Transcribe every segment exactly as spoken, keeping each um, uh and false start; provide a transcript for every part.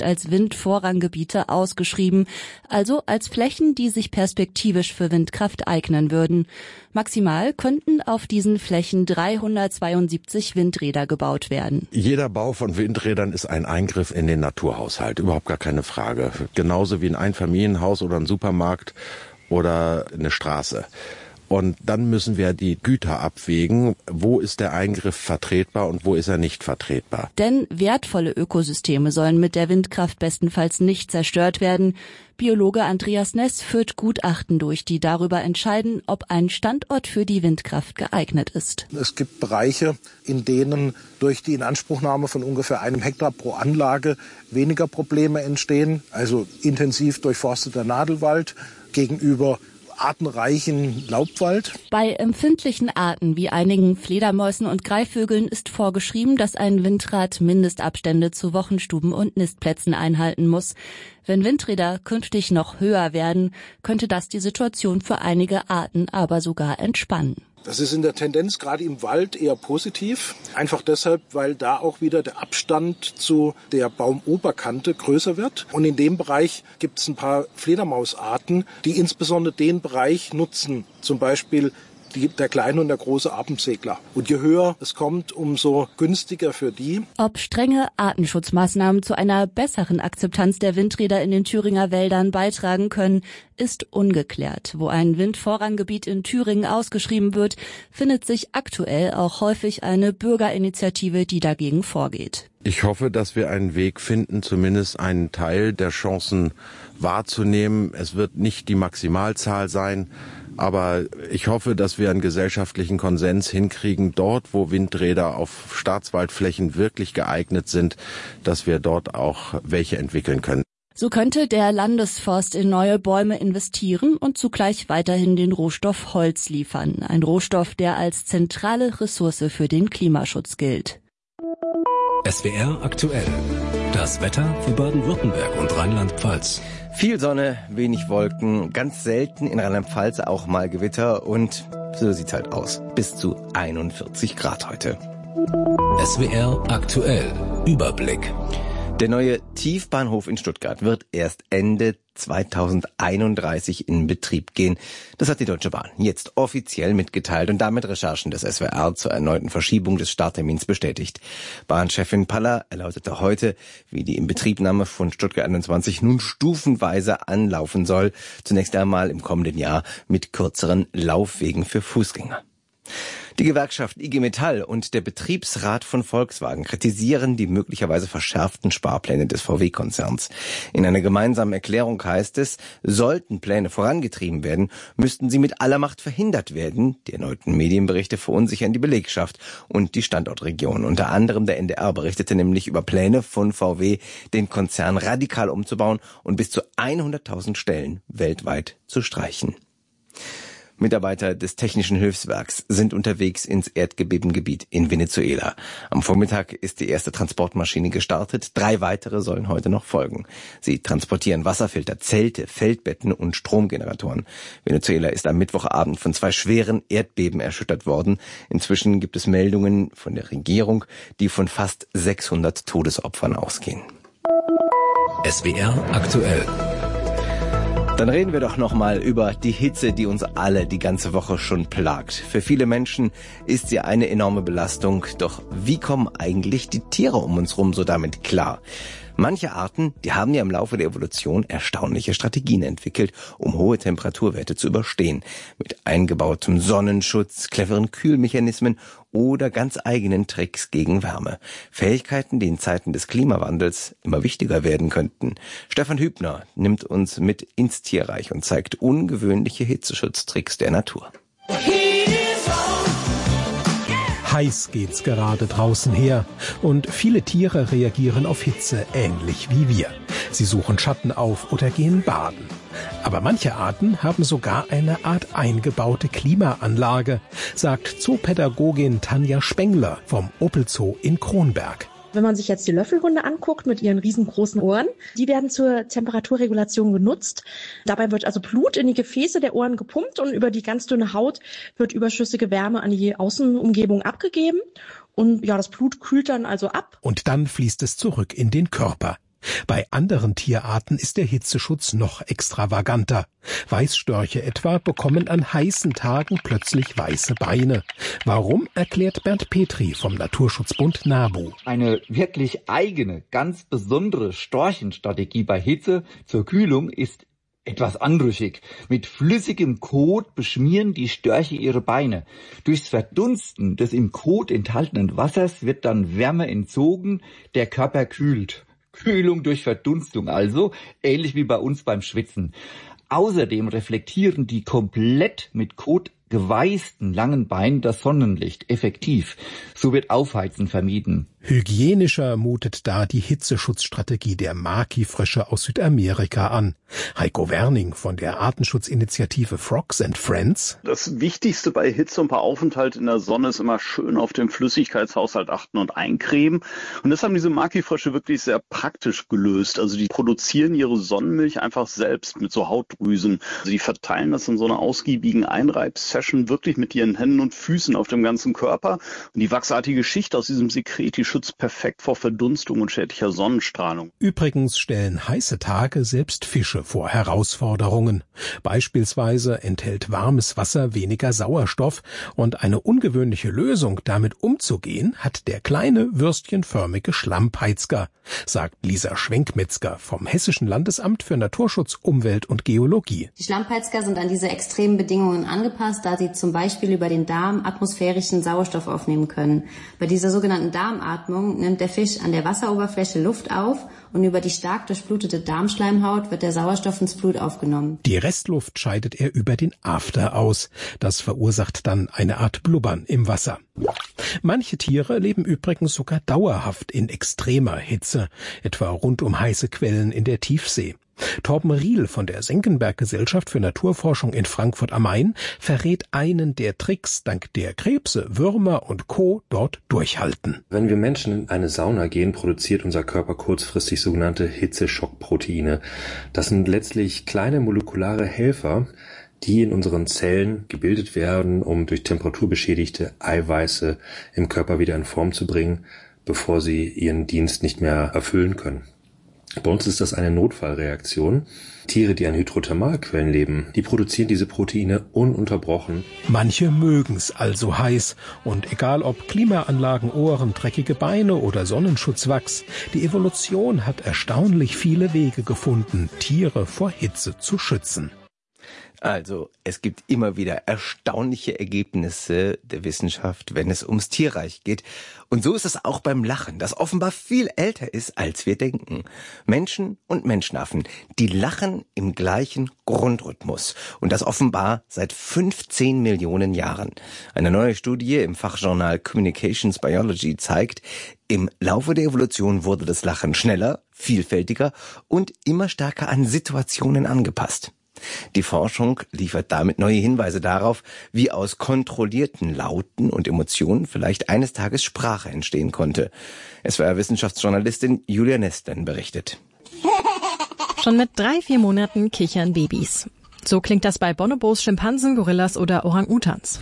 Windkraft als Windvorranggebiete ausgeschrieben, also als Flächen, die sich perspektivisch für Windkraft eignen würden. Maximal könnten auf diesen Flächen dreihundertzweiundsiebzig Windräder gebaut werden. Jeder Bau von Windrädern ist ein Eingriff in den Naturhaushalt, überhaupt gar keine Frage. Genauso wie ein Einfamilienhaus oder ein Supermarkt oder eine Straße. Und dann müssen wir die Güter abwägen, wo ist der Eingriff vertretbar und wo ist er nicht vertretbar. Denn wertvolle Ökosysteme sollen mit der Windkraft bestenfalls nicht zerstört werden. Biologe Andreas Ness führt Gutachten durch, die darüber entscheiden, ob ein Standort für die Windkraft geeignet ist. Es gibt Bereiche, in denen durch die Inanspruchnahme von ungefähr einem Hektar pro Anlage weniger Probleme entstehen, also intensiv durchforsteter Nadelwald gegenüber artenreichen Laubwald. Bei empfindlichen Arten wie einigen Fledermäusen und Greifvögeln ist vorgeschrieben, dass ein Windrad Mindestabstände zu Wochenstuben und Nistplätzen einhalten muss. Wenn Windräder künftig noch höher werden, könnte das die Situation für einige Arten aber sogar entspannen. Das ist in der Tendenz gerade im Wald eher positiv. Einfach deshalb, weil da auch wieder der Abstand zu der Baumoberkante größer wird. Und in dem Bereich gibt es ein paar Fledermausarten, die insbesondere den Bereich nutzen. Zum Beispiel die, der kleine und der große Abendsegler. Und je höher es kommt, umso günstiger für die. Ob strenge Artenschutzmaßnahmen zu einer besseren Akzeptanz der Windräder in den Thüringer Wäldern beitragen können, ist ungeklärt. Wo ein Windvorranggebiet in Thüringen ausgeschrieben wird, findet sich aktuell auch häufig eine Bürgerinitiative, die dagegen vorgeht. Ich hoffe, dass wir einen Weg finden, zumindest einen Teil der Chancen wahrzunehmen. Es wird nicht die Maximalzahl sein, aber ich hoffe, dass wir einen gesellschaftlichen Konsens hinkriegen, dort, wo Windräder auf Staatswaldflächen wirklich geeignet sind, dass wir dort auch welche entwickeln können. So könnte der Landesforst in neue Bäume investieren und zugleich weiterhin den Rohstoff Holz liefern. Ein Rohstoff, der als zentrale Ressource für den Klimaschutz gilt. S W R aktuell. Das Wetter für Baden-Württemberg und Rheinland-Pfalz. Viel Sonne, wenig Wolken, ganz selten in Rheinland-Pfalz auch mal Gewitter und so sieht's halt aus. Bis zu einundvierzig Grad heute. S W R aktuell. Überblick. Der neue Tiefbahnhof in Stuttgart wird erst Ende zweitausendeinunddreißig in Betrieb gehen. Das hat die Deutsche Bahn jetzt offiziell mitgeteilt und damit Recherchen des S W R zur erneuten Verschiebung des Starttermins bestätigt. Bahnchefin Paller erläuterte heute, wie die Inbetriebnahme von Stuttgart einundzwanzig nun stufenweise anlaufen soll. Zunächst einmal im kommenden Jahr mit kürzeren Laufwegen für Fußgänger. Die Gewerkschaft I G Metall und der Betriebsrat von Volkswagen kritisieren die möglicherweise verschärften Sparpläne des V W-Konzerns. In einer gemeinsamen Erklärung heißt es, sollten Pläne vorangetrieben werden, müssten sie mit aller Macht verhindert werden. Die erneuten Medienberichte verunsichern die Belegschaft und die Standortregion. Unter anderem der N D R berichtete nämlich über Pläne von V W, den Konzern radikal umzubauen und bis zu hunderttausend Stellen weltweit zu streichen. Mitarbeiter des Technischen Hilfswerks sind unterwegs ins Erdbebengebiet in Venezuela. Am Vormittag ist die erste Transportmaschine gestartet. Drei weitere sollen heute noch folgen. Sie transportieren Wasserfilter, Zelte, Feldbetten und Stromgeneratoren. Venezuela ist am Mittwochabend von zwei schweren Erdbeben erschüttert worden. Inzwischen gibt es Meldungen von der Regierung, die von fast sechshundert Todesopfern ausgehen. S W R aktuell. Dann reden wir doch nochmal über die Hitze, die uns alle die ganze Woche schon plagt. Für viele Menschen ist sie eine enorme Belastung. Doch wie kommen eigentlich die Tiere um uns rum so damit klar? Manche Arten, die haben ja im Laufe der Evolution erstaunliche Strategien entwickelt, um hohe Temperaturwerte zu überstehen. Mit eingebautem Sonnenschutz, cleveren Kühlmechanismen oder ganz eigenen Tricks gegen Wärme. Fähigkeiten, die in Zeiten des Klimawandels immer wichtiger werden könnten. Stefan Hübner nimmt uns mit ins Tierreich und zeigt ungewöhnliche Hitzeschutztricks der Natur. Heiß geht's gerade draußen her und viele Tiere reagieren auf Hitze ähnlich wie wir. Sie suchen Schatten auf oder gehen baden. Aber manche Arten haben sogar eine Art eingebaute Klimaanlage, sagt Zoopädagogin Tanja Spengler vom Opel Zoo in Kronberg. Wenn man sich jetzt die Löffelhunde anguckt mit ihren riesengroßen Ohren, die werden zur Temperaturregulation genutzt. Dabei wird also Blut in die Gefäße der Ohren gepumpt und über die ganz dünne Haut wird überschüssige Wärme an die Außenumgebung abgegeben. Und ja, das Blut kühlt dann also ab. Und dann fließt es zurück in den Körper. Bei anderen Tierarten ist der Hitzeschutz noch extravaganter. Weißstörche etwa bekommen an heißen Tagen plötzlich weiße Beine. Warum, erklärt Bernd Petri vom Naturschutzbund NABU. Eine wirklich eigene, ganz besondere Storchenstrategie bei Hitze zur Kühlung ist etwas anrüchig. Mit flüssigem Kot beschmieren die Störche ihre Beine. Durchs Verdunsten des im Kot enthaltenen Wassers wird dann Wärme entzogen, der Körper kühlt. Kühlung durch Verdunstung also, ähnlich wie bei uns beim Schwitzen. Außerdem reflektieren die komplett mit Kot geweißten langen Beinen das Sonnenlicht effektiv. So wird Aufheizen vermieden. Hygienischer mutet da die Hitzeschutzstrategie der Maki-Frösche aus Südamerika an. Heiko Werning von der Artenschutzinitiative Frogs and Friends. Das Wichtigste bei Hitze und bei Aufenthalt in der Sonne ist immer schön auf den Flüssigkeitshaushalt achten und eincremen. Und das haben diese Maki-Frösche wirklich sehr praktisch gelöst. Also die produzieren ihre Sonnenmilch einfach selbst mit so Hautdrüsen. Also die verteilen das in so einer ausgiebigen Einreibsession wirklich mit ihren Händen und Füßen auf dem ganzen Körper. Und die wachsartige Schicht aus diesem Sekret, die schützt perfekt vor Verdunstung und schädlicher Sonnenstrahlung. Übrigens stellen heiße Tage selbst Fische vor Herausforderungen. Beispielsweise enthält warmes Wasser weniger Sauerstoff und eine ungewöhnliche Lösung, damit umzugehen, hat der kleine würstchenförmige Schlammpeitzger, sagt Lisa Schwenkmetzger vom Hessischen Landesamt für Naturschutz, Umwelt und Geologie. Die Schlammpeitzger sind an diese extremen Bedingungen angepasst, da sie zum Beispiel über den Darm atmosphärischen Sauerstoff aufnehmen können. Bei dieser sogenannten Darmatmung nimmt der Fisch an der Wasseroberfläche Luft auf und über die stark durchblutete Darmschleimhaut wird der Sauerstoff ins Blut aufgenommen. Die Restluft scheidet er über den After aus. Das verursacht dann eine Art Blubbern im Wasser. Manche Tiere leben übrigens sogar dauerhaft in extremer Hitze, etwa rund um heiße Quellen in der Tiefsee. Torben Riel von der Senckenberg-Gesellschaft für Naturforschung in Frankfurt am Main verrät einen der Tricks, dank der Krebse, Würmer und Co. dort durchhalten. Wenn wir Menschen in eine Sauna gehen, produziert unser Körper kurzfristig sogenannte Hitzeschockproteine. Das sind letztlich kleine molekulare Helfer, die in unseren Zellen gebildet werden, um durch Temperatur beschädigte Eiweiße im Körper wieder in Form zu bringen, bevor sie ihren Dienst nicht mehr erfüllen können. Bei uns ist das eine Notfallreaktion. Tiere, die an Hydrothermalquellen leben, die produzieren diese Proteine ununterbrochen. Manche mögen's also heiß. Und egal ob Klimaanlagen, Ohren, dreckige Beine oder Sonnenschutzwachs, die Evolution hat erstaunlich viele Wege gefunden, Tiere vor Hitze zu schützen. Also, es gibt immer wieder erstaunliche Ergebnisse der Wissenschaft, wenn es ums Tierreich geht. Und so ist es auch beim Lachen, das offenbar viel älter ist, als wir denken. Menschen und Menschenaffen, die lachen im gleichen Grundrhythmus. Und das offenbar seit fünfzehn Millionen Jahren. Eine neue Studie im Fachjournal Communications Biology zeigt, im Laufe der Evolution wurde das Lachen schneller, vielfältiger und immer stärker an Situationen angepasst. Die Forschung liefert damit neue Hinweise darauf, wie aus kontrollierten Lauten und Emotionen vielleicht eines Tages Sprache entstehen konnte. S W R-Wissenschaftsjournalistin Julia Nestlen berichtet. Schon mit drei, vier Monaten kichern Babys. So klingt das bei Bonobos, Schimpansen, Gorillas oder Orang-Utans.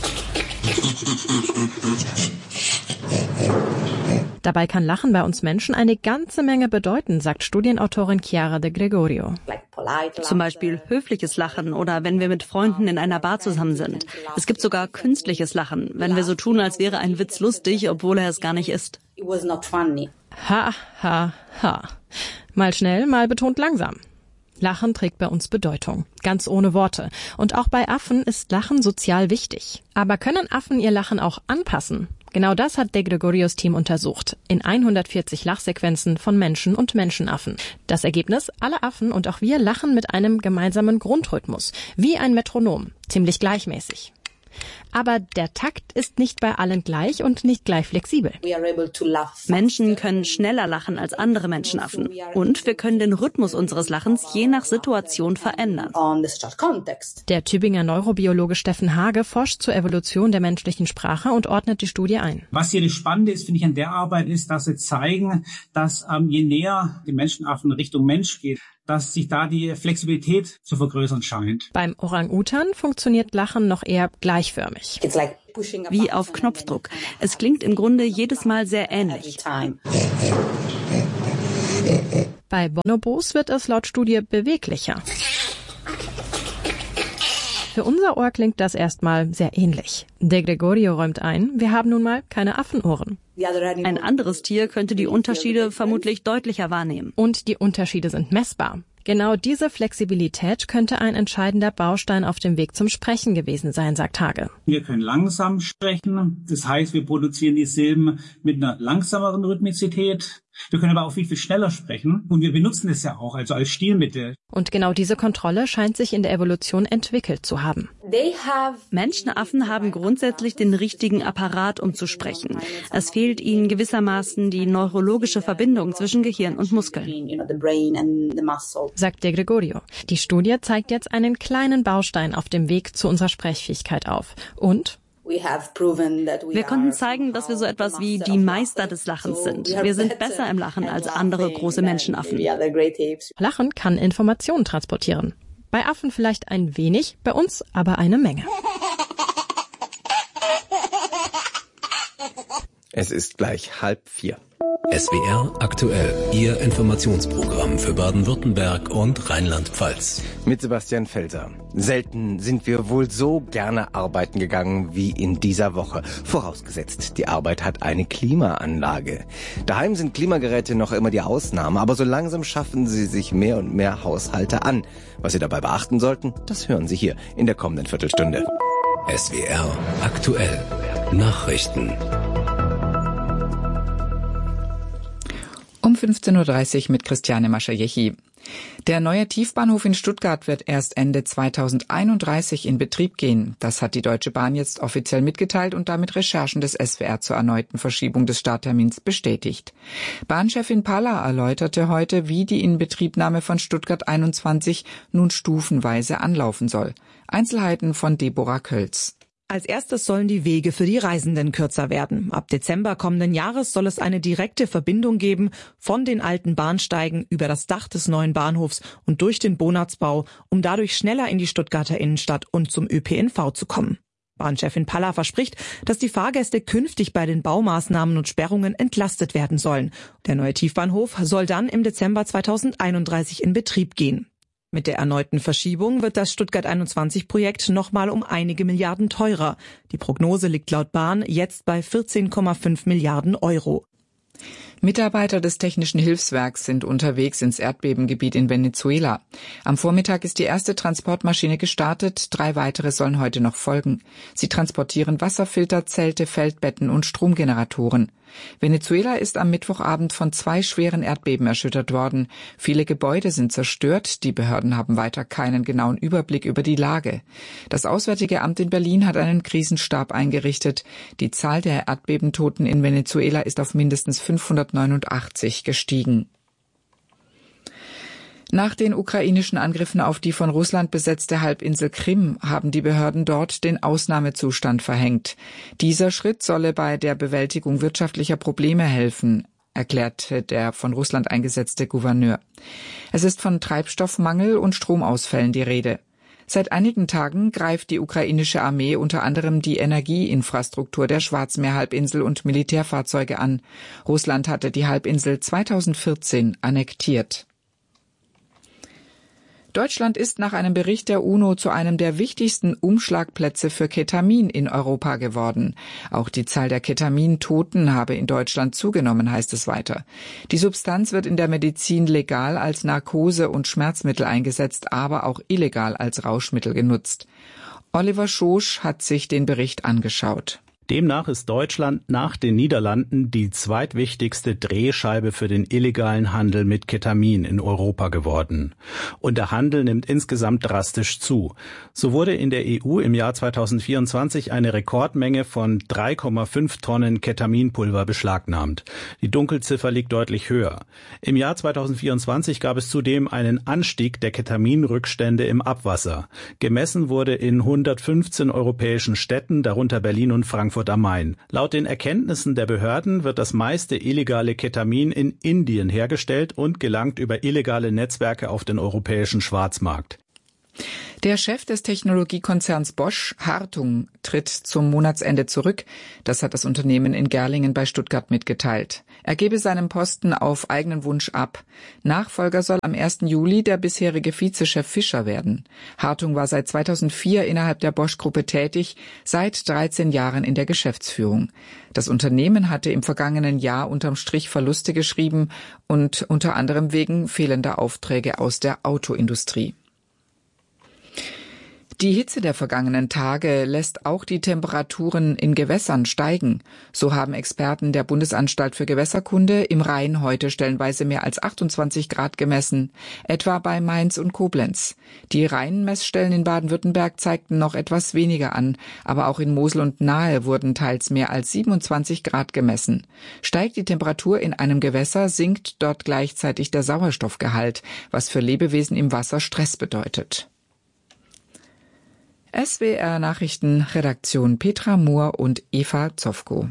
Dabei kann Lachen bei uns Menschen eine ganze Menge bedeuten, sagt Studienautorin Chiara de Gregorio. Zum Beispiel höfliches Lachen oder wenn wir mit Freunden in einer Bar zusammen sind. Es gibt sogar künstliches Lachen, wenn wir so tun, als wäre ein Witz lustig, obwohl er es gar nicht ist. Ha, ha, ha. Mal schnell, mal betont langsam. Lachen trägt bei uns Bedeutung, ganz ohne Worte. Und auch bei Affen ist Lachen sozial wichtig. Aber können Affen ihr Lachen auch anpassen? Genau das hat de Gregorios Team untersucht, in hundertvierzig Lachsequenzen von Menschen und Menschenaffen. Das Ergebnis, alle Affen und auch wir lachen mit einem gemeinsamen Grundrhythmus, wie ein Metronom, ziemlich gleichmäßig. Aber der Takt ist nicht bei allen gleich und nicht gleich flexibel. Menschen können schneller lachen als andere Menschenaffen. Und wir können den Rhythmus unseres Lachens je nach Situation verändern. Der Tübinger Neurobiologe Steffen Hage forscht zur Evolution der menschlichen Sprache und ordnet die Studie ein. Was hier das Spannende ist, finde ich, an der Arbeit ist, dass sie zeigen, dass ähm, je näher die Menschenaffen Richtung Mensch geht, dass sich da die Flexibilität zu vergrößern scheint. Beim Orang-Utan funktioniert Lachen noch eher gleichförmig. Wie auf Knopfdruck. Es klingt im Grunde jedes Mal sehr ähnlich. Bei Bonobos wird es laut Studie beweglicher. Für unser Ohr klingt das erstmal sehr ähnlich. De Gregorio räumt ein, wir haben nun mal keine Affenohren. Ein anderes Tier könnte die Unterschiede vermutlich deutlicher wahrnehmen. Und die Unterschiede sind messbar. Genau diese Flexibilität könnte ein entscheidender Baustein auf dem Weg zum Sprechen gewesen sein, sagt Hage. Wir können langsam sprechen. Das heißt, wir produzieren die Silben mit einer langsameren Rhythmizität. Wir können aber auch viel, viel schneller sprechen. Und wir benutzen es ja auch, also als Stilmittel. Und genau diese Kontrolle scheint sich in der Evolution entwickelt zu haben. Menschenaffen haben grundsätzlich den richtigen Apparat, um zu sprechen. Es fehlt ihnen gewissermaßen die neurologische Verbindung zwischen Gehirn und Muskeln, sagt De Gregorio. Die Studie zeigt jetzt einen kleinen Baustein auf dem Weg zu unserer Sprechfähigkeit auf. Und wir konnten zeigen, dass wir so etwas wie die Meister des Lachens sind. Wir sind besser im Lachen als andere große Menschenaffen. Lachen kann Informationen transportieren. Bei Affen vielleicht ein wenig, bei uns aber eine Menge. Es ist gleich halb vier. S W R aktuell, Ihr Informationsprogramm für Baden-Württemberg und Rheinland-Pfalz. Mit Sebastian Felser. Selten sind wir wohl so gerne arbeiten gegangen wie in dieser Woche. Vorausgesetzt, die Arbeit hat eine Klimaanlage. Daheim sind Klimageräte noch immer die Ausnahme, aber so langsam schaffen sie sich mehr und mehr Haushalte an. Was Sie dabei beachten sollten, das hören Sie hier in der kommenden Viertelstunde. S W R aktuell, Nachrichten. Um fünfzehn Uhr dreißig mit Christiane Maschajechi. Der neue Tiefbahnhof in Stuttgart wird erst Ende zweitausendeinunddreißig in Betrieb gehen. Das hat die Deutsche Bahn jetzt offiziell mitgeteilt und damit Recherchen des S W R zur erneuten Verschiebung des Starttermins bestätigt. Bahnchefin Palla erläuterte heute, wie die Inbetriebnahme von Stuttgart einundzwanzig nun stufenweise anlaufen soll. Einzelheiten von Deborah Kölz. Als erstes sollen die Wege für die Reisenden kürzer werden. Ab Dezember kommenden Jahres soll es eine direkte Verbindung geben von den alten Bahnsteigen über das Dach des neuen Bahnhofs und durch den Bonatzbau, um dadurch schneller in die Stuttgarter Innenstadt und zum Ö P N V zu kommen. Bahnchefin Palla verspricht, dass die Fahrgäste künftig bei den Baumaßnahmen und Sperrungen entlastet werden sollen. Der neue Tiefbahnhof soll dann im Dezember zweitausendeinunddreißig in Betrieb gehen. Mit der erneuten Verschiebung wird das Stuttgart einundzwanzig Projekt nochmal um einige Milliarden teurer. Die Prognose liegt laut Bahn jetzt bei vierzehn Komma fünf Milliarden Euro. Mitarbeiter des Technischen Hilfswerks sind unterwegs ins Erdbebengebiet in Venezuela. Am Vormittag ist die erste Transportmaschine gestartet, drei weitere sollen heute noch folgen. Sie transportieren Wasserfilter, Zelte, Feldbetten und Stromgeneratoren. Venezuela ist am Mittwochabend von zwei schweren Erdbeben erschüttert worden. Viele Gebäude sind zerstört, die Behörden haben weiter keinen genauen Überblick über die Lage. Das Auswärtige Amt in Berlin hat einen Krisenstab eingerichtet. Die Zahl der Erdbebentoten in Venezuela ist auf mindestens fünfhundertneunundachtzig gestiegen. Nach den ukrainischen Angriffen auf die von Russland besetzte Halbinsel Krim haben die Behörden dort den Ausnahmezustand verhängt. Dieser Schritt solle bei der Bewältigung wirtschaftlicher Probleme helfen, erklärte der von Russland eingesetzte Gouverneur. Es ist von Treibstoffmangel und Stromausfällen die Rede. Seit einigen Tagen greift die ukrainische Armee unter anderem die Energieinfrastruktur der Schwarzmeerhalbinsel und Militärfahrzeuge an. Russland hatte die Halbinsel zweitausendvierzehn annektiert. Deutschland ist nach einem Bericht der UNO zu einem der wichtigsten Umschlagplätze für Ketamin in Europa geworden. Auch die Zahl der Ketamintoten habe in Deutschland zugenommen, heißt es weiter. Die Substanz wird in der Medizin legal als Narkose- und Schmerzmittel eingesetzt, aber auch illegal als Rauschmittel genutzt. Oliver Schosch hat sich den Bericht angeschaut. Demnach ist Deutschland nach den Niederlanden die zweitwichtigste Drehscheibe für den illegalen Handel mit Ketamin in Europa geworden. Und der Handel nimmt insgesamt drastisch zu. So wurde in der E U im Jahr zweitausendvierundzwanzig eine Rekordmenge von drei Komma fünf Tonnen Ketaminpulver beschlagnahmt. Die Dunkelziffer liegt deutlich höher. Im Jahr zweitausendvierundzwanzig gab es zudem einen Anstieg der Ketaminrückstände im Abwasser. Gemessen wurde in hundertfünfzehn europäischen Städten, darunter Berlin und Frankfurt am Main. Laut den Erkenntnissen der Behörden wird das meiste illegale Ketamin in Indien hergestellt und gelangt über illegale Netzwerke auf den europäischen Schwarzmarkt. Der Chef des Technologiekonzerns Bosch, Hartung, tritt zum Monatsende zurück. Das hat das Unternehmen in Gerlingen bei Stuttgart mitgeteilt. Er gebe seinen Posten auf eigenen Wunsch ab. Nachfolger soll am ersten Juli der bisherige Vizechef Fischer werden. Hartung war seit zweitausendvier innerhalb der Bosch-Gruppe tätig, seit dreizehn Jahren in der Geschäftsführung. Das Unternehmen hatte im vergangenen Jahr unterm Strich Verluste geschrieben und unter anderem wegen fehlender Aufträge aus der Autoindustrie. Die Hitze der vergangenen Tage lässt auch die Temperaturen in Gewässern steigen. So haben Experten der Bundesanstalt für Gewässerkunde im Rhein heute stellenweise mehr als achtundzwanzig Grad gemessen, etwa bei Mainz und Koblenz. Die Rheinmessstellen in Baden-Württemberg zeigten noch etwas weniger an, aber auch in Mosel und Nahe wurden teils mehr als siebenundzwanzig Grad gemessen. Steigt die Temperatur in einem Gewässer, sinkt dort gleichzeitig der Sauerstoffgehalt, was für Lebewesen im Wasser Stress bedeutet. S W R Nachrichten, Redaktion Petra Mohr und Eva Zofko.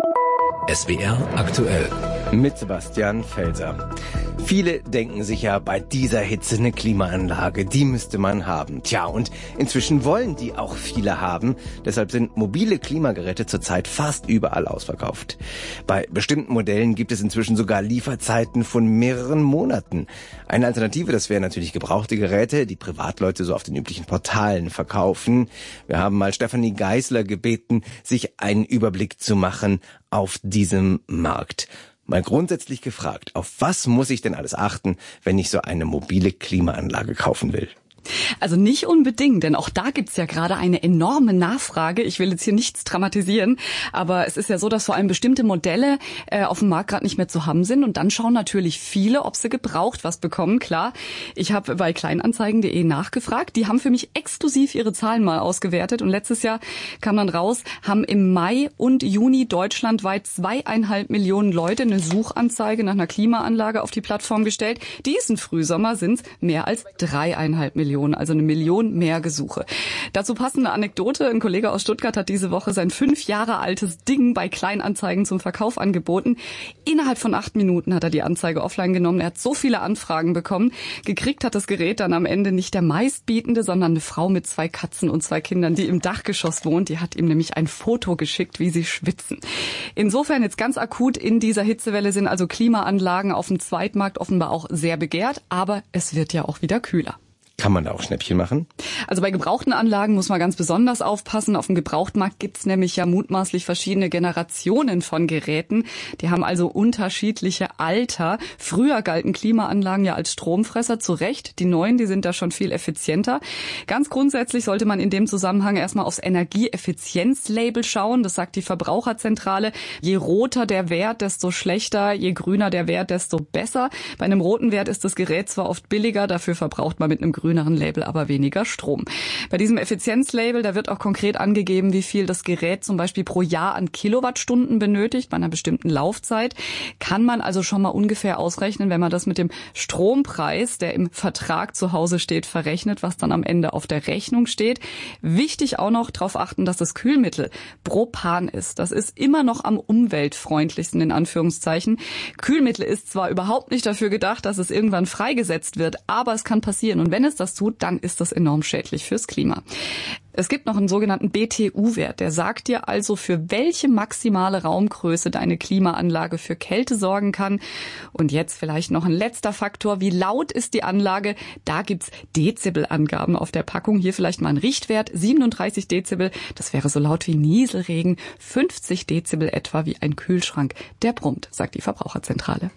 S W R aktuell. Mit Sebastian Felser. Viele denken sich ja bei dieser Hitze eine Klimaanlage, die müsste man haben. Tja, und inzwischen wollen die auch viele haben. Deshalb sind mobile Klimageräte zurzeit fast überall ausverkauft. Bei bestimmten Modellen gibt es inzwischen sogar Lieferzeiten von mehreren Monaten. Eine Alternative, das wären natürlich gebrauchte Geräte, die Privatleute so auf den üblichen Portalen verkaufen. Wir haben mal Stefanie Geisler gebeten, sich einen Überblick zu machen auf diesem Markt. Mal grundsätzlich gefragt, auf was muss ich denn alles achten, wenn ich so eine mobile Klimaanlage kaufen will? Also nicht unbedingt, denn auch da gibt's ja gerade eine enorme Nachfrage. Ich will jetzt hier nichts dramatisieren, aber es ist ja so, dass vor allem bestimmte Modelle äh, auf dem Markt gerade nicht mehr zu haben sind. Und dann schauen natürlich viele, ob sie gebraucht was bekommen. Klar, ich habe bei kleinanzeigen punkt de nachgefragt. Die haben für mich exklusiv ihre Zahlen mal ausgewertet. Und letztes Jahr kam dann raus, haben im Mai und Juni deutschlandweit zweieinhalb Millionen Leute eine Suchanzeige nach einer Klimaanlage auf die Plattform gestellt. Diesen Frühsommer sind's mehr als dreieinhalb Millionen. Also eine Million mehr Gesuche. Dazu passt eine Anekdote. Ein Kollege aus Stuttgart hat diese Woche sein fünf Jahre altes Ding bei Kleinanzeigen zum Verkauf angeboten. Innerhalb von acht Minuten hat er die Anzeige offline genommen. Er hat so viele Anfragen bekommen. Gekriegt hat das Gerät dann am Ende nicht der Meistbietende, sondern eine Frau mit zwei Katzen und zwei Kindern, die im Dachgeschoss wohnt. Die hat ihm nämlich ein Foto geschickt, wie sie schwitzen. Insofern jetzt ganz akut in dieser Hitzewelle sind also Klimaanlagen auf dem Zweitmarkt offenbar auch sehr begehrt. Aber es wird ja auch wieder kühler. Kann man da auch Schnäppchen machen? Also bei gebrauchten Anlagen muss man ganz besonders aufpassen. Auf dem Gebrauchtmarkt gibt's nämlich ja mutmaßlich verschiedene Generationen von Geräten. Die haben also unterschiedliche Alter. Früher galten Klimaanlagen ja als Stromfresser, zu Recht. Die neuen, die sind da schon viel effizienter. Ganz grundsätzlich sollte man in dem Zusammenhang erstmal aufs Energieeffizienzlabel schauen. Das sagt die Verbraucherzentrale. Je roter der Wert, desto schlechter. Je grüner der Wert, desto besser. Bei einem roten Wert ist das Gerät zwar oft billiger, dafür verbraucht man mit einem grünen Label aber weniger Strom. Bei diesem Effizienzlabel, da wird auch konkret angegeben, wie viel das Gerät zum Beispiel pro Jahr an Kilowattstunden benötigt, bei einer bestimmten Laufzeit. Kann man also schon mal ungefähr ausrechnen, wenn man das mit dem Strompreis, der im Vertrag zu Hause steht, verrechnet, was dann am Ende auf der Rechnung steht. Wichtig auch noch darauf achten, dass das Kühlmittel Propan ist. Das ist immer noch am umweltfreundlichsten, in Anführungszeichen. Kühlmittel ist zwar überhaupt nicht dafür gedacht, dass es irgendwann freigesetzt wird, aber es kann passieren. Und wenn es das tut, dann ist das enorm schädlich fürs Klima. Es gibt noch einen sogenannten B T U-Wert, der sagt dir also, für welche maximale Raumgröße deine Klimaanlage für Kälte sorgen kann. Und jetzt vielleicht noch ein letzter Faktor, wie laut ist die Anlage? Da gibt's Dezibelangaben auf der Packung. Hier vielleicht mal ein Richtwert, siebenunddreißig Dezibel, das wäre so laut wie Nieselregen, fünfzig Dezibel etwa wie ein Kühlschrank. Der brummt, sagt die Verbraucherzentrale.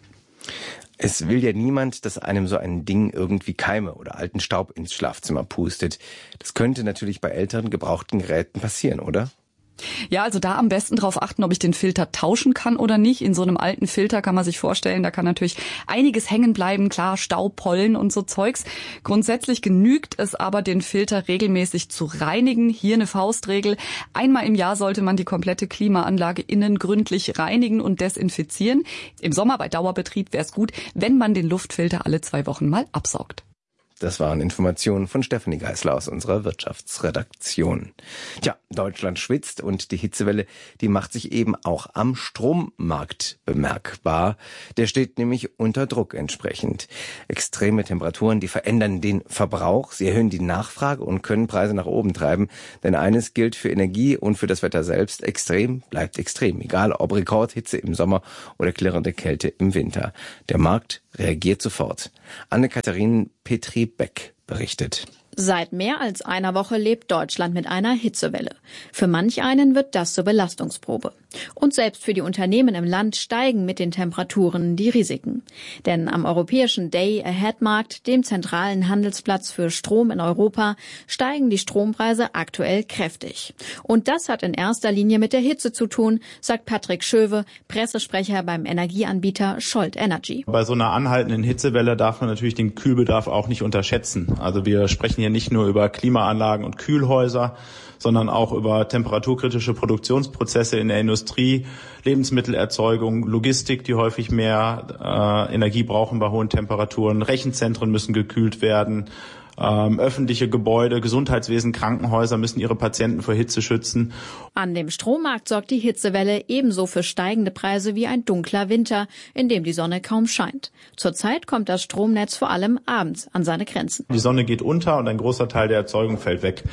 Es will ja niemand, dass einem so ein Ding irgendwie Keime oder alten Staub ins Schlafzimmer pustet. Das könnte natürlich bei älteren gebrauchten Geräten passieren, oder? Ja, also da am besten drauf achten, ob ich den Filter tauschen kann oder nicht. In so einem alten Filter kann man sich vorstellen, da kann natürlich einiges hängen bleiben. Klar, Staub, Pollen und so Zeugs. Grundsätzlich genügt es aber, den Filter regelmäßig zu reinigen. Hier eine Faustregel. Einmal im Jahr sollte man die komplette Klimaanlage innen gründlich reinigen und desinfizieren. Im Sommer bei Dauerbetrieb wäre es gut, wenn man den Luftfilter alle zwei Wochen mal absaugt. Das waren Informationen von Stefanie Geisler aus unserer Wirtschaftsredaktion. Tja, Deutschland schwitzt und die Hitzewelle, die macht sich eben auch am Strommarkt bemerkbar. Der steht nämlich unter Druck entsprechend. Extreme Temperaturen, die verändern den Verbrauch, sie erhöhen die Nachfrage und können Preise nach oben treiben. Denn eines gilt für Energie und für das Wetter selbst: extrem bleibt extrem. Egal ob Rekordhitze im Sommer oder klirrende Kälte im Winter. Der Markt reagiert sofort. Anne-Katharine Petri-Beck berichtet. Seit mehr als einer Woche lebt Deutschland mit einer Hitzewelle. Für manch einen wird das zur Belastungsprobe. Und selbst für die Unternehmen im Land steigen mit den Temperaturen die Risiken. Denn am europäischen Day-Ahead-Markt, dem zentralen Handelsplatz für Strom in Europa, steigen die Strompreise aktuell kräftig. Und das hat in erster Linie mit der Hitze zu tun, sagt Patrick Schöwe, Pressesprecher beim Energieanbieter Scholt Energy. Bei so einer anhaltenden Hitzewelle darf man natürlich den Kühlbedarf auch nicht unterschätzen. Also wir sprechen hier nicht nur über Klimaanlagen und Kühlhäuser, sondern auch über temperaturkritische Produktionsprozesse in der Industrie, Lebensmittelerzeugung, Logistik, die häufig mehr äh, Energie brauchen bei hohen Temperaturen. Rechenzentren müssen gekühlt werden. Ähm, öffentliche Gebäude, Gesundheitswesen, Krankenhäuser müssen ihre Patienten vor Hitze schützen. An dem Strommarkt sorgt die Hitzewelle ebenso für steigende Preise wie ein dunkler Winter, in dem die Sonne kaum scheint. Zurzeit kommt das Stromnetz vor allem abends an seine Grenzen. Die Sonne geht unter und ein großer Teil der Erzeugung fällt weg.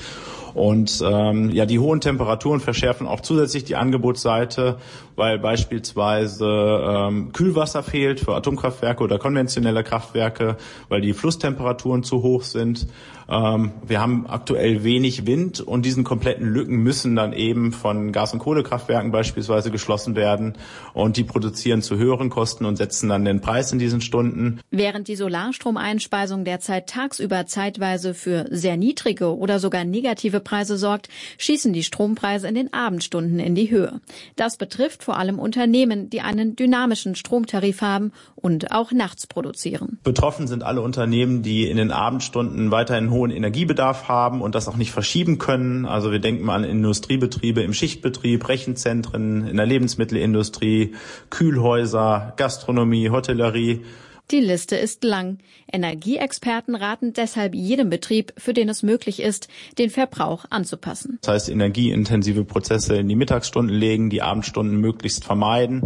Und ähm, ja, die hohen Temperaturen verschärfen auch zusätzlich die Angebotsseite, weil beispielsweise ähm, Kühlwasser fehlt für Atomkraftwerke oder konventionelle Kraftwerke, weil die Flusstemperaturen zu hoch sind. Ähm, wir haben aktuell wenig Wind und diesen kompletten Lücken müssen dann eben von Gas- und Kohlekraftwerken beispielsweise geschlossen werden. Und die produzieren zu höheren Kosten und setzen dann den Preis in diesen Stunden. Während die Solarstromeinspeisung derzeit tagsüber zeitweise für sehr niedrige oder sogar negative Preise sorgt, schießen die Strompreise in den Abendstunden in die Höhe. Das betrifft vor allem Unternehmen, die einen dynamischen Stromtarif haben und auch nachts produzieren. Betroffen sind alle Unternehmen, die in den Abendstunden weiterhin hohen Energiebedarf haben und das auch nicht verschieben können. Also wir denken mal an Industriebetriebe im Schichtbetrieb, Rechenzentren, in der Lebensmittelindustrie, Kühlhäuser, Gastronomie, Hotellerie. Die Liste ist lang. Energieexperten raten deshalb jedem Betrieb, für den es möglich ist, den Verbrauch anzupassen. Das heißt, energieintensive Prozesse in die Mittagsstunden legen, die Abendstunden möglichst vermeiden.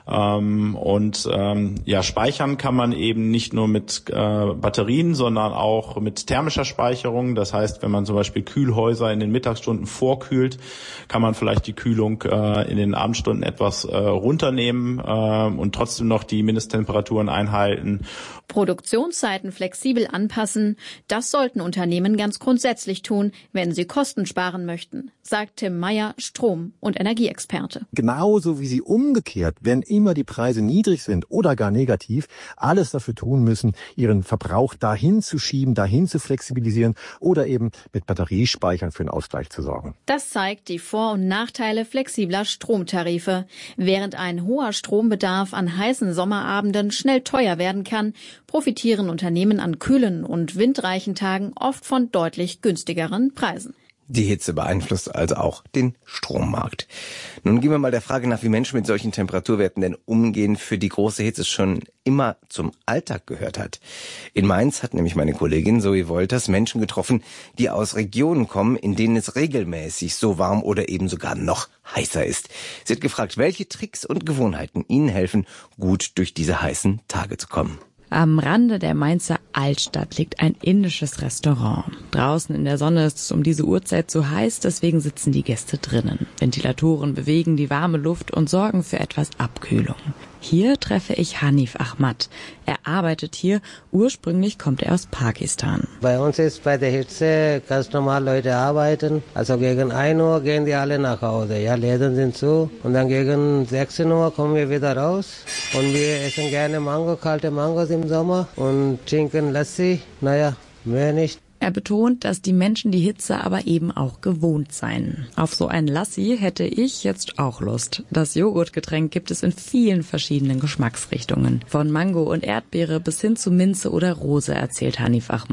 Ähm, und ähm, ja, speichern kann man eben nicht nur mit äh, Batterien, sondern auch mit thermischer Speicherung. Das heißt, wenn man zum Beispiel Kühlhäuser in den Mittagsstunden vorkühlt, kann man vielleicht die Kühlung äh, in den Abendstunden etwas äh, runternehmen äh, und trotzdem noch die Mindesttemperaturen einhalten. Produktionszeiten flexibel anpassen, das sollten Unternehmen ganz grundsätzlich tun, wenn sie Kosten sparen möchten, sagt Tim Meyer, Strom- und Energieexperte. Genauso wie sie umgekehrt, wenn immer die Preise niedrig sind oder gar negativ, alles dafür tun müssen, ihren Verbrauch dahin zu schieben, dahin zu flexibilisieren oder eben mit Batteriespeichern für einen Ausgleich zu sorgen. Das zeigt die Vor- und Nachteile flexibler Stromtarife. Während ein hoher Strombedarf an heißen Sommerabenden schnell teuer werden kann, profitieren Unternehmen an kühlen und windreichen Tagen oft von deutlich günstigeren Preisen. Die Hitze beeinflusst also auch den Strommarkt. Nun gehen wir mal der Frage nach, wie Menschen mit solchen Temperaturwerten denn umgehen, für die große Hitze schon immer zum Alltag gehört hat. In Mainz hat nämlich meine Kollegin Zoe Wolters Menschen getroffen, die aus Regionen kommen, in denen es regelmäßig so warm oder eben sogar noch heißer ist. Sie hat gefragt, welche Tricks und Gewohnheiten ihnen helfen, gut durch diese heißen Tage zu kommen. Am Rande der Mainzer Altstadt liegt ein indisches Restaurant. Draußen in der Sonne ist es um diese Uhrzeit zu heiß, deswegen sitzen die Gäste drinnen. Ventilatoren bewegen die warme Luft und sorgen für etwas Abkühlung. Hier treffe ich Hanif Ahmad. Er arbeitet hier. Ursprünglich kommt er aus Pakistan. Bei uns ist bei der Hitze ganz normal Leute arbeiten. Also gegen ein Uhr gehen die alle nach Hause. Ja, Läden sind zu. Und dann gegen sechzehn Uhr kommen wir wieder raus. Und wir essen gerne Mango, kalte Mangos im Sommer. Und trinken Lassi. Naja, mehr nicht. Er betont, dass die Menschen die Hitze aber eben auch gewohnt seien. Auf so ein Lassi hätte ich jetzt auch Lust. Das Joghurtgetränk gibt es in vielen verschiedenen Geschmacksrichtungen. Von Mango und Erdbeere bis hin zu Minze oder Rose, erzählt Hanif Ahmad.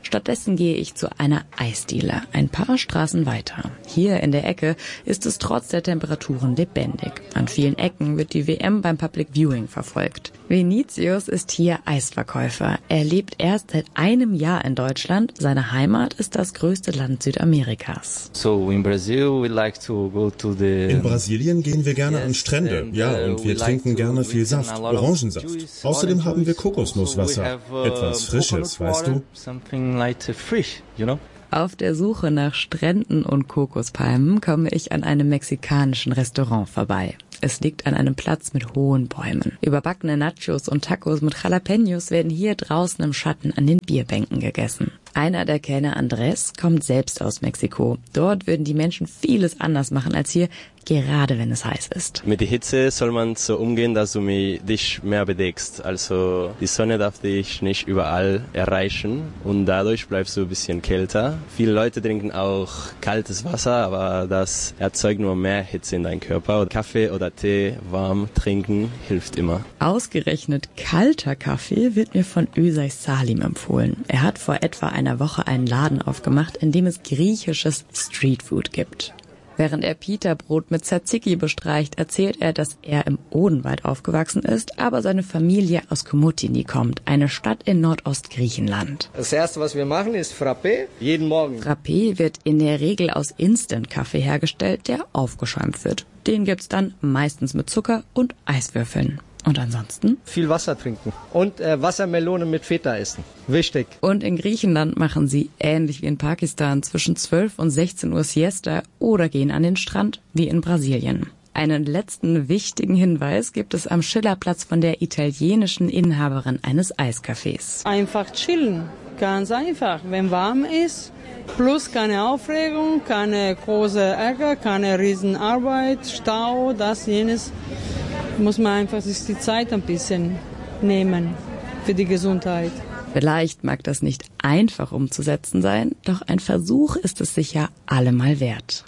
Stattdessen gehe ich zu einer Eisdiele, ein paar Straßen weiter. Hier in der Ecke ist es trotz der Temperaturen lebendig. An vielen Ecken wird die W M beim Public Viewing verfolgt. Vinicius ist hier Eisverkäufer. Er lebt erst seit einem Jahr in Deutschland. Seine Heimat ist das größte Land Südamerikas. So in Brazil we like to go to the In Brasilien gehen wir gerne an Strände, ja, und wir trinken gerne viel Saft, Orangensaft. Außerdem haben wir Kokosnusswasser, etwas Frisches, weißt du? Auf der Suche nach Stränden und Kokospalmen komme ich an einem mexikanischen Restaurant vorbei. Es liegt an einem Platz mit hohen Bäumen. Überbackene Nachos und Tacos mit Jalapenos werden hier draußen im Schatten an den Bierbänken gegessen. Einer der Kellner, Andrés, kommt selbst aus Mexiko. Dort würden die Menschen vieles anders machen als hier, gerade wenn es heiß ist. Mit der Hitze soll man so umgehen, dass du dich mehr bedeckst. Also die Sonne darf dich nicht überall erreichen und dadurch bleibst du ein bisschen kälter. Viele Leute trinken auch kaltes Wasser, aber das erzeugt nur mehr Hitze in deinem Körper. Kaffee oder Tee warm trinken hilft immer. Ausgerechnet kalter Kaffee wird mir von Özay Salim empfohlen. Er hat vor etwa einer Woche einen Laden aufgemacht, in dem es griechisches Streetfood gibt. Während er Peter Brot mit Tzatziki bestreicht, erzählt er, dass er im Odenwald aufgewachsen ist, aber seine Familie aus Komotini kommt, eine Stadt in Nordostgriechenland. Das erste, was wir machen, ist Frappé, jeden Morgen. Frappé wird in der Regel aus Instant-Kaffee hergestellt, der aufgeschäumt wird. Den gibt's dann meistens mit Zucker und Eiswürfeln. Und ansonsten? Viel Wasser trinken und äh, Wassermelone mit Feta essen. Wichtig. Und in Griechenland machen sie, ähnlich wie in Pakistan, zwischen zwölf und sechzehn Uhr Siesta oder gehen an den Strand, wie in Brasilien. Einen letzten wichtigen Hinweis gibt es am Schillerplatz von der italienischen Inhaberin eines Eiscafés. Einfach chillen, ganz einfach. Wenn warm ist, plus keine Aufregung, keine große Ärger, keine Riesenarbeit, Stau, das, jenes. Muss man einfach sich die Zeit ein bisschen nehmen für die Gesundheit. Vielleicht mag das nicht einfach umzusetzen sein, doch ein Versuch ist es sicher allemal wert.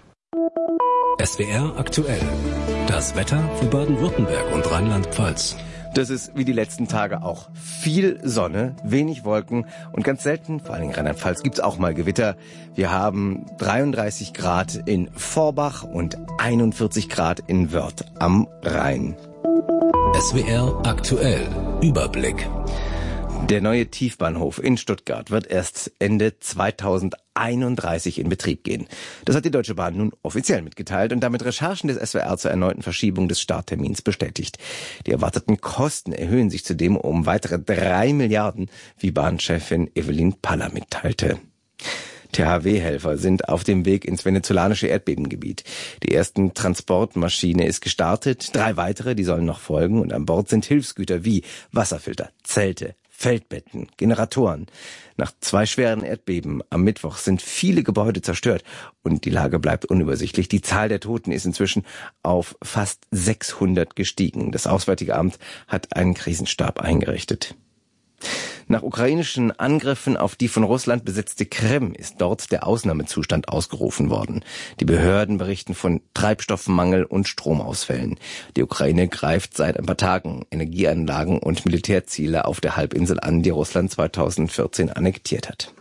S W R aktuell. Das Wetter für Baden-Württemberg und Rheinland-Pfalz. Das ist wie die letzten Tage auch. Viel Sonne, wenig Wolken und ganz selten, vor allem in Rheinland-Pfalz, gibt's auch mal Gewitter. Wir haben dreiunddreißig Grad in Vorbach und einundvierzig Grad in Wörth am Rhein. S W R aktuell. Überblick. Der neue Tiefbahnhof in Stuttgart wird erst Ende zweitausendeinunddreißig in Betrieb gehen. Das hat die Deutsche Bahn nun offiziell mitgeteilt und damit Recherchen des S W R zur erneuten Verschiebung des Starttermins bestätigt. Die erwarteten Kosten erhöhen sich zudem um weitere drei Milliarden, wie Bahnchefin Evelyn Paller mitteilte. T H W-Helfer sind auf dem Weg ins venezolanische Erdbebengebiet. Die ersten Transportmaschine ist gestartet, drei weitere, die sollen noch folgen und an Bord sind Hilfsgüter wie Wasserfilter, Zelte, Feldbetten, Generatoren. Nach zwei schweren Erdbeben am Mittwoch sind viele Gebäude zerstört und die Lage bleibt unübersichtlich. Die Zahl der Toten ist inzwischen auf fast sechshundert gestiegen. Das Auswärtige Amt hat einen Krisenstab eingerichtet. Nach ukrainischen Angriffen auf die von Russland besetzte Krim ist dort der Ausnahmezustand ausgerufen worden. Die Behörden berichten von Treibstoffmangel und Stromausfällen. Die Ukraine greift seit ein paar Tagen Energieanlagen und Militärziele auf der Halbinsel an, die Russland zweitausendvierzehn annektiert hat.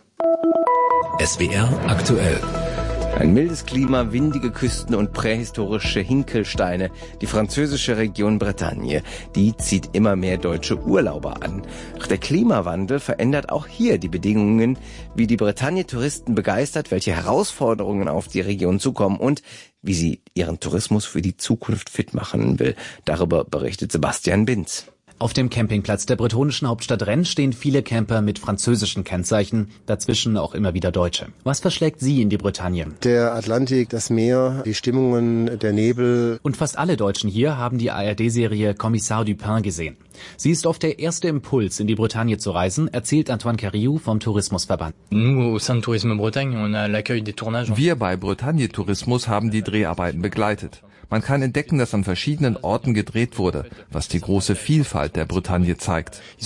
S W R aktuell. Ein mildes Klima, windige Küsten und prähistorische Hinkelsteine. Die französische Region Bretagne, die zieht immer mehr deutsche Urlauber an. Doch der Klimawandel verändert auch hier die Bedingungen, wie die Bretagne-Touristen begeistert, welche Herausforderungen auf die Region zukommen und wie sie ihren Tourismus für die Zukunft fit machen will. Darüber berichtet Sebastian Binz. Auf dem Campingplatz der bretonischen Hauptstadt Rennes stehen viele Camper mit französischen Kennzeichen, dazwischen auch immer wieder Deutsche. Was verschlägt Sie in die Bretagne? Der Atlantik, das Meer, die Stimmungen, der Nebel. Und fast alle Deutschen hier haben die A R D-Serie Kommissar Dupin gesehen. Sie ist oft der erste Impuls, in die Bretagne zu reisen, erzählt Antoine Carriou vom Tourismusverband. Wir bei Bretagne Tourismus haben die Dreharbeiten begleitet. Man kann entdecken, dass an verschiedenen Orten gedreht wurde, was die große Vielfalt der Bretagne zeigt. Die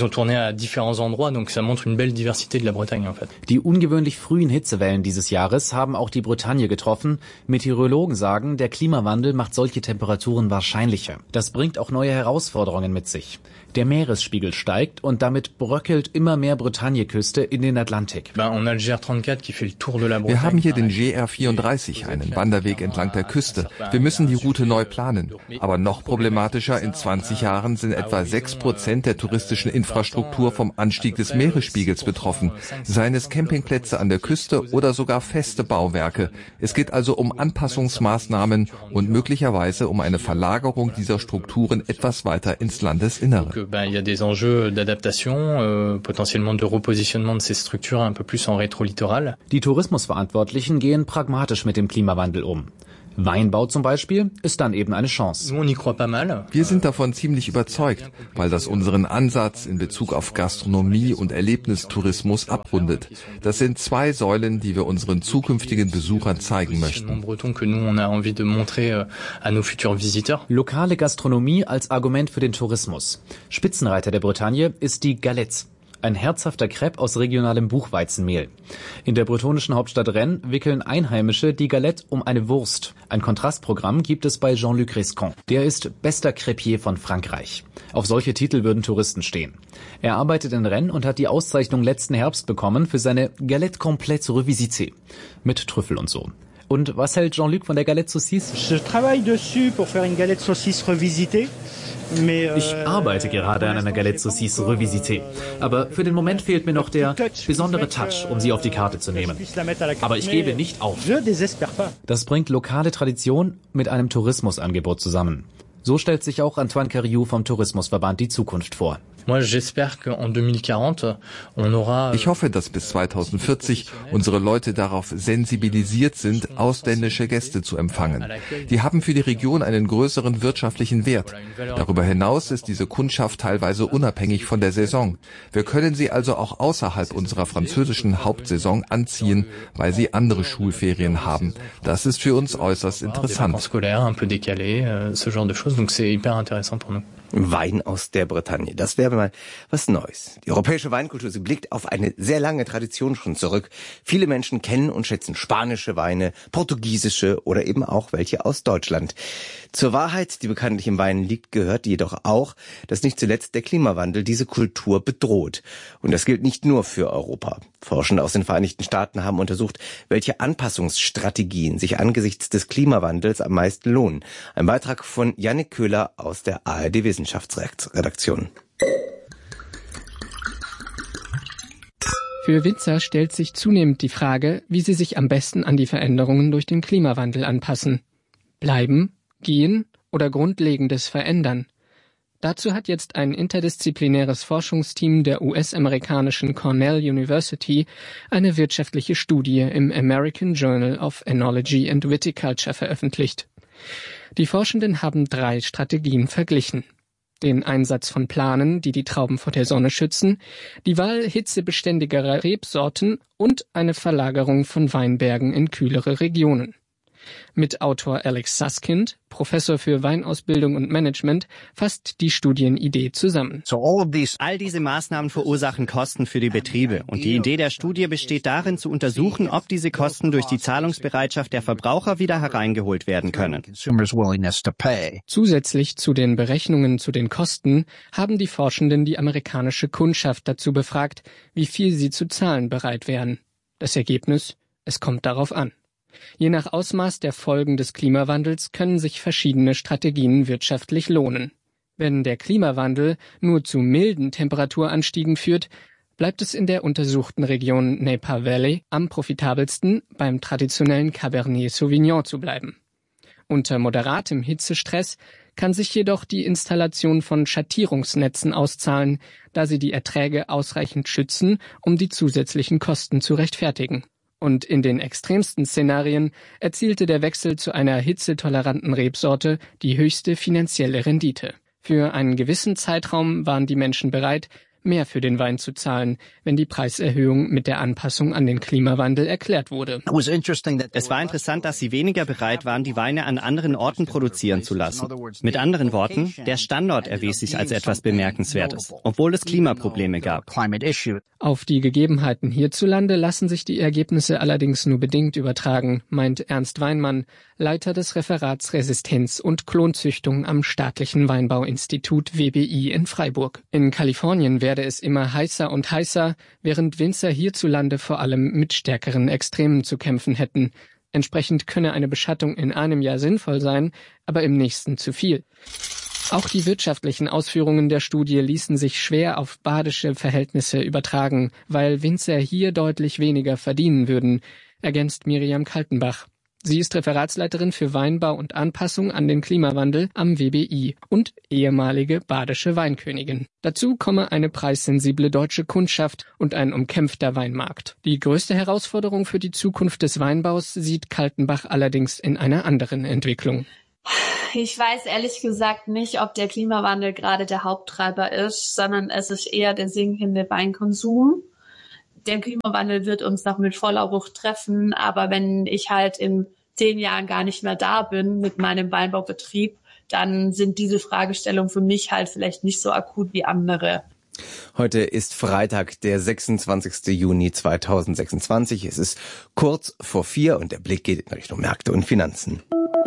ungewöhnlich frühen Hitzewellen dieses Jahres haben auch die Bretagne getroffen. Meteorologen sagen, der Klimawandel macht solche Temperaturen wahrscheinlicher. Das bringt auch neue Herausforderungen mit sich. Der Meeresspiegel steigt und damit bröckelt immer mehr Bretagne-Küste in den Atlantik. Wir haben hier den G R vierunddreißig, einen Wanderweg entlang der Küste. Wir müssen die Route neu planen. Aber noch problematischer, in zwanzig Jahren sind etwa sechs Prozent der touristischen Infrastruktur vom Anstieg des Meeresspiegels betroffen. Seien es Campingplätze an der Küste oder sogar feste Bauwerke. Es geht also um Anpassungsmaßnahmen und möglicherweise um eine Verlagerung dieser Strukturen etwas weiter ins Landesinnere. Il y a des enjeux d'adaptation, euh, potentiellement de repositionnement de ces structures un peu plus en rétro-littoral. Die Tourismusverantwortlichen gehen pragmatisch mit dem Klimawandel um. Weinbau zum Beispiel ist dann eben eine Chance. Wir sind davon ziemlich überzeugt, weil das unseren Ansatz in Bezug auf Gastronomie und Erlebnistourismus abrundet. Das sind zwei Säulen, die wir unseren zukünftigen Besuchern zeigen möchten. Lokale Gastronomie als Argument für den Tourismus. Spitzenreiter der Bretagne ist die Galette. Ein herzhafter Crepe aus regionalem Buchweizenmehl. In der bretonischen Hauptstadt Rennes wickeln Einheimische die Galette um eine Wurst. Ein Kontrastprogramm gibt es bei Jean-Luc Rescon. Der ist bester Crepier von Frankreich. Auf solche Titel würden Touristen stehen. Er arbeitet in Rennes und hat die Auszeichnung letzten Herbst bekommen für seine Galette complète revisitée. Mit Trüffel und so. Und was hält Jean-Luc von der Galette Saucisse? Je travaille dessus pour faire une galette saucisse revisitée. Ich arbeite gerade an einer Galette Saucisse revisitée. Aber für den Moment fehlt mir noch der besondere Touch, um sie auf die Karte zu nehmen. Aber ich gebe nicht auf. Das bringt lokale Tradition mit einem Tourismusangebot zusammen. So stellt sich auch Antoine Cariou vom Tourismusverband die Zukunft vor. Ich hoffe, dass bis zweitausendvierzig unsere Leute darauf sensibilisiert sind, ausländische Gäste zu empfangen. Die haben für die Region einen größeren wirtschaftlichen Wert. Darüber hinaus ist diese Kundschaft teilweise unabhängig von der Saison. Wir können sie also auch außerhalb unserer französischen Hauptsaison anziehen, weil sie andere Schulferien haben. Das ist für uns äußerst interessant. Wein aus der Bretagne, das wäre mal was Neues. Die europäische Weinkultur, sie blickt auf eine sehr lange Tradition schon zurück. Viele Menschen kennen und schätzen spanische Weine, portugiesische oder eben auch welche aus Deutschland. Zur Wahrheit, die bekanntlich im Wein liegt, gehört jedoch auch, dass nicht zuletzt der Klimawandel diese Kultur bedroht. Und das gilt nicht nur für Europa. Forschende aus den Vereinigten Staaten haben untersucht, welche Anpassungsstrategien sich angesichts des Klimawandels am meisten lohnen. Ein Beitrag von Jannik Köhler aus der A R D-Wissenschaftsredaktion. Für Winzer stellt sich zunehmend die Frage, wie sie sich am besten an die Veränderungen durch den Klimawandel anpassen. Bleiben, gehen oder Grundlegendes verändern? Dazu hat jetzt ein interdisziplinäres Forschungsteam der U S-amerikanischen Cornell University eine wirtschaftliche Studie im American Journal of Enology and Viticulture veröffentlicht. Die Forschenden haben drei Strategien verglichen. Den Einsatz von Planen, die die Trauben vor der Sonne schützen, die Wahl hitzebeständigerer Rebsorten und eine Verlagerung von Weinbergen in kühlere Regionen. Mit Autor Alex Susskind, Professor für Weinausbildung und Management, fasst die Studienidee zusammen. All diese Maßnahmen verursachen Kosten für die Betriebe. Und die Idee der Studie besteht darin, zu untersuchen, ob diese Kosten durch die Zahlungsbereitschaft der Verbraucher wieder hereingeholt werden können. Zusätzlich zu den Berechnungen zu den Kosten haben die Forschenden die amerikanische Kundschaft dazu befragt, wie viel sie zu zahlen bereit wären. Das Ergebnis? Es kommt darauf an. Je nach Ausmaß der Folgen des Klimawandels können sich verschiedene Strategien wirtschaftlich lohnen. Wenn der Klimawandel nur zu milden Temperaturanstiegen führt, bleibt es in der untersuchten Region Napa Valley am profitabelsten, beim traditionellen Cabernet Sauvignon zu bleiben. Unter moderatem Hitzestress kann sich jedoch die Installation von Schattierungsnetzen auszahlen, da sie die Erträge ausreichend schützen, um die zusätzlichen Kosten zu rechtfertigen. Und in den extremsten Szenarien erzielte der Wechsel zu einer hitzetoleranten Rebsorte die höchste finanzielle Rendite. Für einen gewissen Zeitraum waren die Menschen bereit, mehr für den Wein zu zahlen, wenn die Preiserhöhung mit der Anpassung an den Klimawandel erklärt wurde. Es war interessant, dass sie weniger bereit waren, die Weine an anderen Orten produzieren zu lassen. Mit anderen Worten, der Standort erwies sich als etwas Bemerkenswertes, obwohl es Klimaprobleme gab. Auf die Gegebenheiten hierzulande lassen sich die Ergebnisse allerdings nur bedingt übertragen, meint Ernst Weinmann, Leiter des Referats Resistenz und Klonzüchtung am Staatlichen Weinbauinstitut W B I in Freiburg. In Kalifornien werde es immer heißer und heißer, während Winzer hierzulande vor allem mit stärkeren Extremen zu kämpfen hätten. Entsprechend könne eine Beschattung in einem Jahr sinnvoll sein, aber im nächsten zu viel. Auch die wirtschaftlichen Ausführungen der Studie ließen sich schwer auf badische Verhältnisse übertragen, weil Winzer hier deutlich weniger verdienen würden, ergänzt Miriam Kaltenbach. Sie ist Referatsleiterin für Weinbau und Anpassung an den Klimawandel am W B I und ehemalige badische Weinkönigin. Dazu komme eine preissensible deutsche Kundschaft und ein umkämpfter Weinmarkt. Die größte Herausforderung für die Zukunft des Weinbaus sieht Kaltenbach allerdings in einer anderen Entwicklung. Ich weiß ehrlich gesagt nicht, ob der Klimawandel gerade der Haupttreiber ist, sondern es ist eher der sinkende Weinkonsum. Der Klimawandel wird uns noch mit voller Wucht treffen, aber wenn ich halt in zehn Jahren gar nicht mehr da bin mit meinem Weinbaubetrieb, dann sind diese Fragestellungen für mich halt vielleicht nicht so akut wie andere. Heute ist Freitag, der sechsundzwanzigste Juni zweitausendsechsundzwanzig. Es ist kurz vor vier und der Blick geht in Richtung Märkte und Finanzen.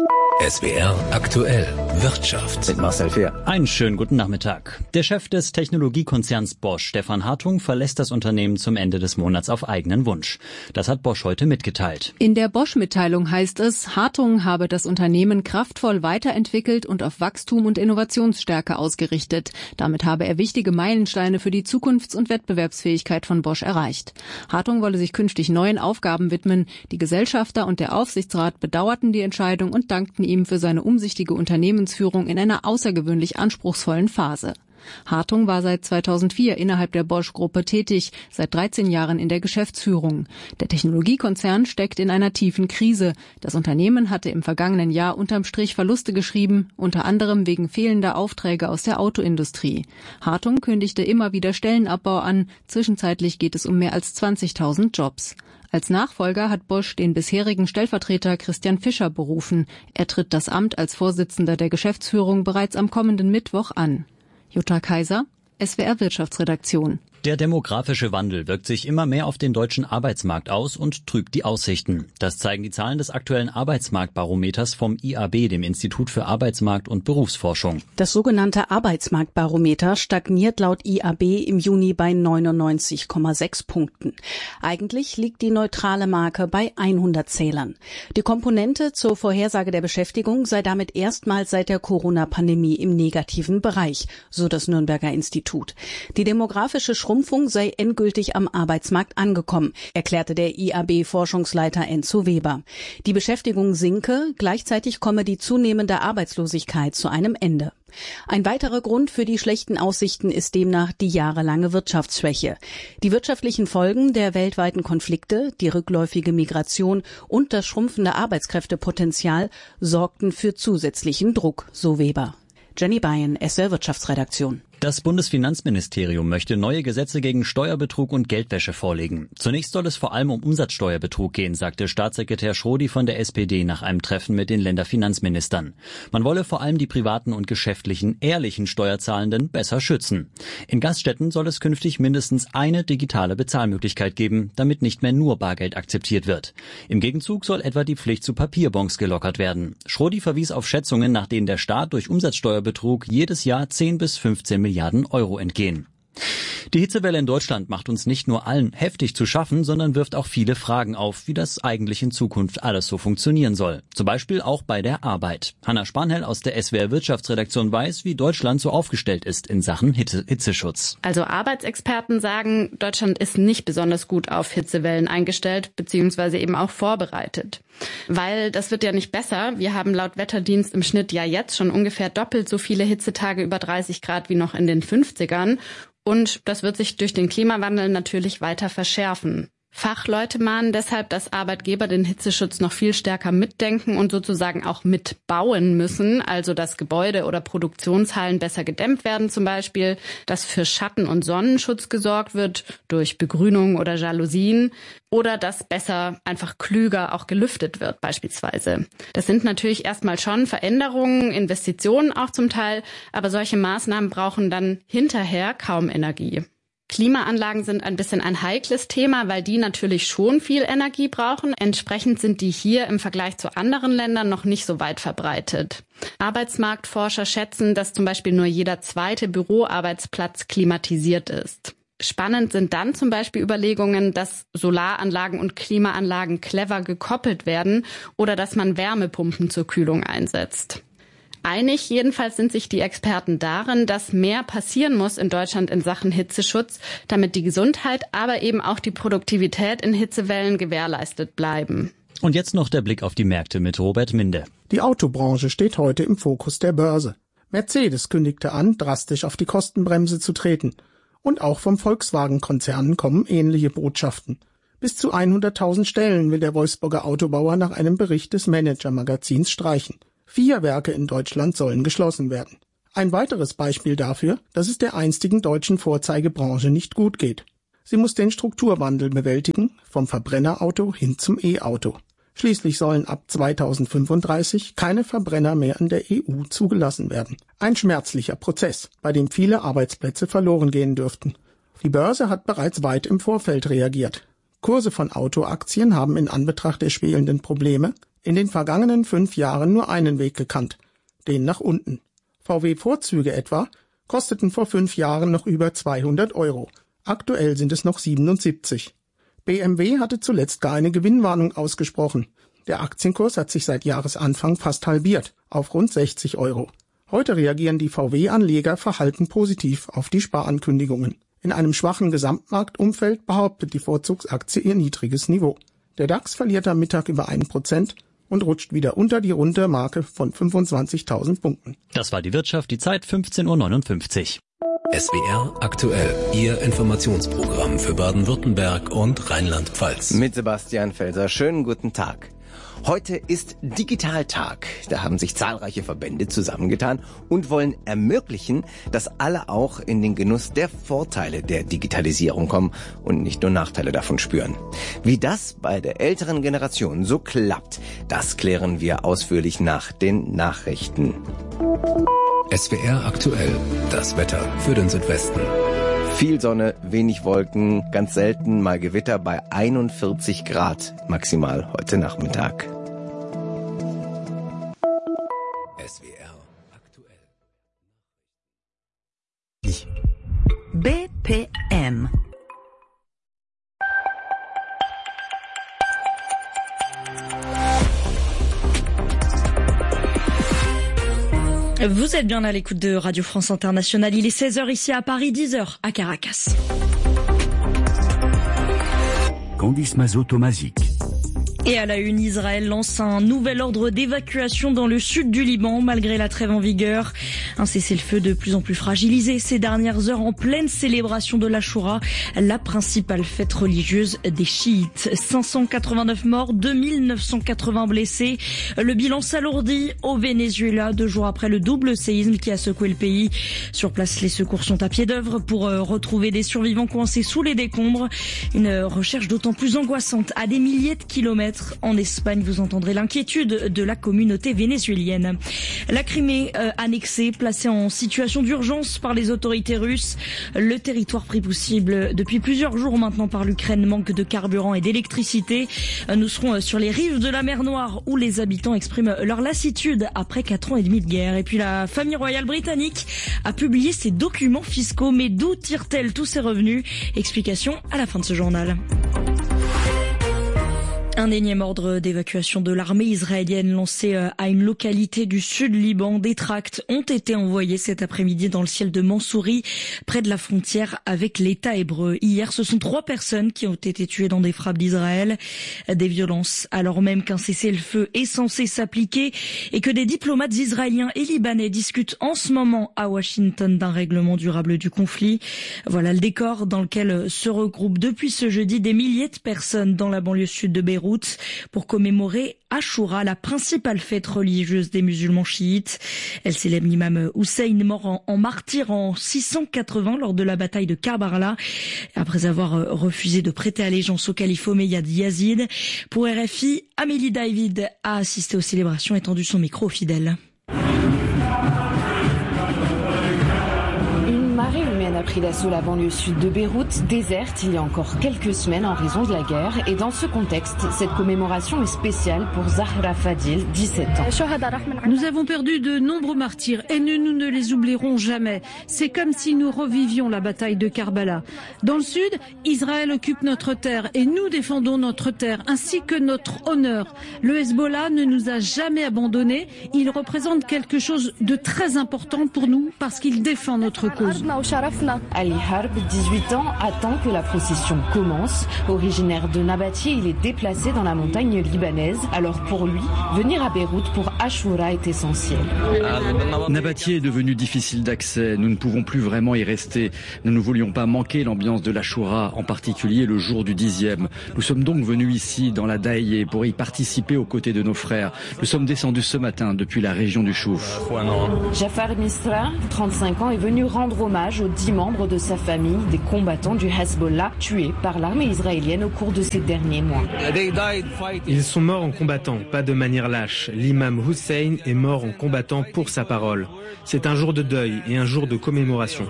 S W R aktuell Wirtschaft mit Marcel Fehr. Einen schönen guten Nachmittag. Der Chef des Technologiekonzerns Bosch, Stefan Hartung, verlässt das Unternehmen zum Ende des Monats auf eigenen Wunsch. Das hat Bosch heute mitgeteilt. In der Bosch-Mitteilung heißt es, Hartung habe das Unternehmen kraftvoll weiterentwickelt und auf Wachstum und Innovationsstärke ausgerichtet. Damit habe er wichtige Meilensteine für die Zukunfts- und Wettbewerbsfähigkeit von Bosch erreicht. Hartung wolle sich künftig neuen Aufgaben widmen. Die Gesellschafter und der Aufsichtsrat bedauerten die Entscheidung und dankten ihm für seine umsichtige Unternehmensführung in einer außergewöhnlich anspruchsvollen Phase. Hartung war seit zweitausendvier innerhalb der Bosch-Gruppe tätig, seit dreizehn Jahren in der Geschäftsführung. Der Technologiekonzern steckt in einer tiefen Krise. Das Unternehmen hatte im vergangenen Jahr unterm Strich Verluste geschrieben, unter anderem wegen fehlender Aufträge aus der Autoindustrie. Hartung kündigte immer wieder Stellenabbau an. Zwischenzeitlich geht es um mehr als zwanzigtausend Jobs. Als Nachfolger hat Bosch den bisherigen Stellvertreter Christian Fischer berufen. Er tritt das Amt als Vorsitzender der Geschäftsführung bereits am kommenden Mittwoch an. Jutta Kaiser, S W R Wirtschaftsredaktion. Der demografische Wandel wirkt sich immer mehr auf den deutschen Arbeitsmarkt aus und trübt die Aussichten. Das zeigen die Zahlen des aktuellen Arbeitsmarktbarometers vom I A B, dem Institut für Arbeitsmarkt- und Berufsforschung. Das sogenannte Arbeitsmarktbarometer stagniert laut I A B im Juni bei neunundneunzig Komma sechs Punkten. Eigentlich liegt die neutrale Marke bei hundert Zählern. Die Komponente zur Vorhersage der Beschäftigung sei damit erstmals seit der Corona-Pandemie im negativen Bereich, so das Nürnberger Institut. Die demografische Schrumpfung sei endgültig am Arbeitsmarkt angekommen, erklärte der I A B-Forschungsleiter Enzo Weber. Die Beschäftigung sinke, gleichzeitig komme die zunehmende Arbeitslosigkeit zu einem Ende. Ein weiterer Grund für die schlechten Aussichten ist demnach die jahrelange Wirtschaftsschwäche. Die wirtschaftlichen Folgen der weltweiten Konflikte, die rückläufige Migration und das schrumpfende Arbeitskräftepotenzial sorgten für zusätzlichen Druck, so Weber. Jenny Bayen, S W R Wirtschaftsredaktion. Das Bundesfinanzministerium möchte neue Gesetze gegen Steuerbetrug und Geldwäsche vorlegen. Zunächst soll es vor allem um Umsatzsteuerbetrug gehen, sagte Staatssekretär Schrodi von der S P D nach einem Treffen mit den Länderfinanzministern. Man wolle vor allem die privaten und geschäftlichen, ehrlichen Steuerzahlenden besser schützen. In Gaststätten soll es künftig mindestens eine digitale Bezahlmöglichkeit geben, damit nicht mehr nur Bargeld akzeptiert wird. Im Gegenzug soll etwa die Pflicht zu Papierbons gelockert werden. Schrodi verwies auf Schätzungen, nach denen der Staat durch Umsatzsteuerbetrug jedes Jahr zehn bis fünfzehn Milliarden Euro entgehen. Die Hitzewelle in Deutschland macht uns nicht nur allen heftig zu schaffen, sondern wirft auch viele Fragen auf, wie das eigentlich in Zukunft alles so funktionieren soll. Zum Beispiel auch bei der Arbeit. Hanna Spanhell aus der S W R Wirtschaftsredaktion weiß, wie Deutschland so aufgestellt ist in Sachen Hitze- Hitzeschutz. Also Arbeitsexperten sagen, Deutschland ist nicht besonders gut auf Hitzewellen eingestellt, beziehungsweise eben auch vorbereitet. Weil das wird ja nicht besser. Wir haben laut Wetterdienst im Schnitt ja jetzt schon ungefähr doppelt so viele Hitzetage über dreißig Grad wie noch in den fünfzigern. Und das wird sich durch den Klimawandel natürlich weiter verschärfen. Fachleute mahnen deshalb, dass Arbeitgeber den Hitzeschutz noch viel stärker mitdenken und sozusagen auch mitbauen müssen. Also, dass Gebäude oder Produktionshallen besser gedämmt werden zum Beispiel, dass für Schatten- und Sonnenschutz gesorgt wird durch Begrünung oder Jalousien oder dass besser, einfach klüger auch gelüftet wird beispielsweise. Das sind natürlich erstmal schon Veränderungen, Investitionen auch zum Teil, aber solche Maßnahmen brauchen dann hinterher kaum Energie. Klimaanlagen sind ein bisschen ein heikles Thema, weil die natürlich schon viel Energie brauchen. Entsprechend sind die hier im Vergleich zu anderen Ländern noch nicht so weit verbreitet. Arbeitsmarktforscher schätzen, dass zum Beispiel nur jeder zweite Büroarbeitsplatz klimatisiert ist. Spannend sind dann zum Beispiel Überlegungen, dass Solaranlagen und Klimaanlagen clever gekoppelt werden oder dass man Wärmepumpen zur Kühlung einsetzt. Einig jedenfalls sind sich die Experten darin, dass mehr passieren muss in Deutschland in Sachen Hitzeschutz, damit die Gesundheit, aber eben auch die Produktivität in Hitzewellen gewährleistet bleiben. Und jetzt noch der Blick auf die Märkte mit Robert Minde. Die Autobranche steht heute im Fokus der Börse. Mercedes kündigte an, drastisch auf die Kostenbremse zu treten. Und auch vom Volkswagen-Konzern kommen ähnliche Botschaften. Bis zu hunderttausend Stellen will der Wolfsburger Autobauer nach einem Bericht des Manager-Magazins streichen. Vier Werke in Deutschland sollen geschlossen werden. Ein weiteres Beispiel dafür, dass es der einstigen deutschen Vorzeigebranche nicht gut geht. Sie muss den Strukturwandel bewältigen, vom Verbrennerauto hin zum E-Auto. Schließlich sollen ab zweitausendfünfunddreißig keine Verbrenner mehr in der E U zugelassen werden. Ein schmerzlicher Prozess, bei dem viele Arbeitsplätze verloren gehen dürften. Die Börse hat bereits weit im Vorfeld reagiert. Kurse von Autoaktien haben in Anbetracht der schwelenden Probleme in den vergangenen fünf Jahren nur einen Weg gekannt, den nach unten. V W-Vorzüge etwa kosteten vor fünf Jahren noch über zweihundert Euro. Aktuell sind es noch siebenundsiebzig. B M W hatte zuletzt gar eine Gewinnwarnung ausgesprochen. Der Aktienkurs hat sich seit Jahresanfang fast halbiert, auf rund sechzig Euro. Heute reagieren die V W-Anleger verhalten positiv auf die Sparankündigungen. In einem schwachen Gesamtmarktumfeld behauptet die Vorzugsaktie ihr niedriges Niveau. Der DAX verliert am Mittag über ein Prozent und rutscht wieder unter die runde Marke von fünfundzwanzigtausend Punkten. Das war die Wirtschaft, die Zeit fünfzehn Uhr neunundfünfzig. S W R aktuell, Ihr Informationsprogramm für Baden-Württemberg und Rheinland-Pfalz. Mit Sebastian Felser. Schönen guten Tag. Heute ist Digitaltag. Da haben sich zahlreiche Verbände zusammengetan und wollen ermöglichen, dass alle auch in den Genuss der Vorteile der Digitalisierung kommen und nicht nur Nachteile davon spüren. Wie das bei der älteren Generation so klappt, das klären wir ausführlich nach den Nachrichten. S W R aktuell, das Wetter für den Südwesten. Viel Sonne, wenig Wolken, ganz selten mal Gewitter bei einundvierzig Grad maximal heute Nachmittag. S W R aktuell. B P M. Vous êtes bien à l'écoute de Radio France Internationale. Il est seize heures ici à Paris, dix heures à Caracas. Candice Mazot-Tomazic. Et à la une, Israël lance un nouvel ordre d'évacuation dans le sud du Liban, malgré la trêve en vigueur. Un cessez-le-feu de plus en plus fragilisé ces dernières heures en pleine célébration de l'Achoura, la principale fête religieuse des chiites. cinq cent quatre-vingt-neuf morts, deux mille neuf cent quatre-vingts blessés. Le bilan s'alourdit au Venezuela, deux jours après le double séisme qui a secoué le pays. Sur place, les secours sont à pied d'œuvre pour retrouver des survivants coincés sous les décombres. Une recherche d'autant plus angoissante à des milliers de kilomètres. En Espagne, vous entendrez l'inquiétude de la communauté vénézuélienne. La Crimée euh, annexée, placée en situation d'urgence par les autorités russes. Le territoire pris pour cible depuis plusieurs jours maintenant par l'Ukraine, manque de carburant et d'électricité. Nous serons sur les rives de la mer Noire où les habitants expriment leur lassitude après quatre ans et demi de guerre. Et puis la famille royale britannique a publié ses documents fiscaux. Mais d'où tire-t-elle tous ses revenus? Explication à la fin de ce journal. Un Un énième ordre d'évacuation de l'armée israélienne lancé à une localité du sud Liban. Des tracts ont été envoyés cet après-midi dans le ciel de Mansouri, près de la frontière avec l'État hébreu. Hier, ce sont trois personnes qui ont été tuées dans des frappes d'Israël. Des violences, alors même qu'un cessez-le-feu est censé s'appliquer et que des diplomates israéliens et libanais discutent en ce moment à Washington d'un règlement durable du conflit. Voilà le décor dans lequel se regroupent depuis ce jeudi des milliers de personnes dans la banlieue sud de Beyrouth pour commémorer Ashura, la principale fête religieuse des musulmans chiites. Elle célèbre l'imam Hussein, mort en, en martyr en six cent quatre-vingts lors de la bataille de Karbala, après avoir refusé de prêter allégeance au calife omeyyade Yazid. Pour R F I, Amélie David a assisté aux célébrations et tendu son micro aux fidèles. A pris d'assaut la banlieue sud de Beyrouth, déserte il y a encore quelques semaines en raison de la guerre. Et dans ce contexte, cette commémoration est spéciale pour Zahra Fadil, dix-sept ans. Nous avons perdu de nombreux martyrs et nous, nous ne les oublierons jamais. C'est comme si nous revivions la bataille de Karbala. Dans le sud, Israël occupe notre terre et nous défendons notre terre ainsi que notre honneur. Le Hezbollah ne nous a jamais abandonnés. Il représente quelque chose de très important pour nous parce qu'il défend notre cause. Ali Harb, dix-huit ans, attend que la procession commence. Originaire de Nabatieh, il est déplacé dans la montagne libanaise. Alors pour lui, venir à Beyrouth pour Ashura est essentiel. Nabatieh est devenu difficile d'accès. Nous ne pouvons plus vraiment y rester. Nous ne voulions pas manquer l'ambiance de l'Ashura, en particulier le jour du dixième. Nous sommes donc venus ici, dans la Daïe, pour y participer aux côtés de nos frères. Nous sommes descendus ce matin depuis la région du Chouf. Jafar Misra, trente-cinq ans, est venu rendre hommage aux dix membres de sa famille, des combattants du Hezbollah tués par l'armée israélienne au cours de ces derniers mois. Ils sont morts en combattant, pas de manière lâche. L'imam Hussein est mort en combattant pour sa parole. C'est un jour de deuil et un jour de commémoration.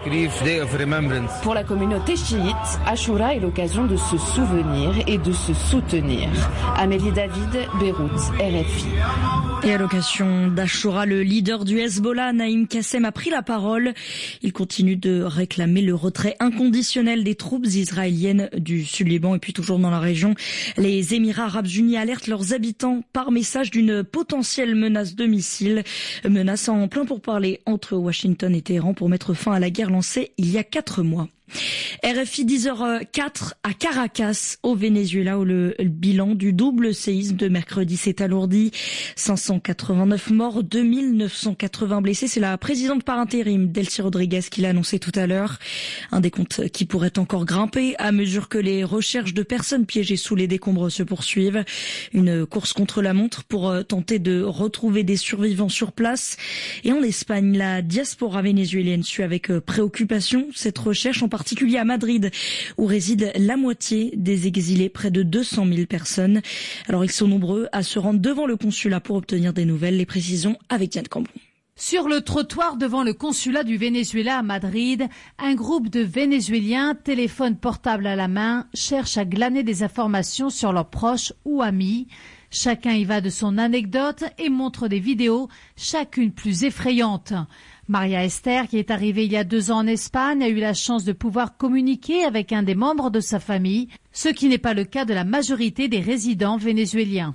Pour la communauté chiite, Ashura est l'occasion de se souvenir et de se soutenir. Amélie David, Beyrouth, R F I. Et à l'occasion d'Ashura, le leader du Hezbollah, Naïm Qassem, a pris la parole. Il continue de réclamer le retrait inconditionnel des troupes israéliennes du Sud-Liban. Et puis toujours dans la région, les Émirats arabes unis alertent leurs habitants par message d'une potentielle menace de missiles. Menace en plein pourparlers entre Washington et Téhéran pour mettre fin à la guerre lancée il y a quatre mois. R F I dix heures quatre à Caracas, au Venezuela, où le bilan du double séisme de mercredi s'est alourdi. cinq cent quatre-vingt-neuf morts, deux mille neuf cent quatre-vingts blessés. C'est la présidente par intérim, Delcy Rodriguez, qui l'a annoncé tout à l'heure. Un décompte qui pourrait encore grimper à mesure que les recherches de personnes piégées sous les décombres se poursuivent. Une course contre la montre pour tenter de retrouver des survivants sur place. Et en Espagne, la diaspora vénézuélienne suit avec préoccupation cette recherche, en particulier à Madrid, où réside la moitié des exilés, près de deux cent mille personnes. Alors ils sont nombreux à se rendre devant le consulat pour obtenir des nouvelles. Les précisions avec Diane Cambon. Sur le trottoir devant le consulat du Venezuela à Madrid, un groupe de Vénézuéliens, téléphone portable à la main, cherche à glaner des informations sur leurs proches ou amis. Chacun y va de son anecdote et montre des vidéos, chacune plus effrayante. Maria Esther, qui est arrivée il y a deux ans en Espagne, a eu la chance de pouvoir communiquer avec un des membres de sa famille, ce qui n'est pas le cas de la majorité des résidents vénézuéliens.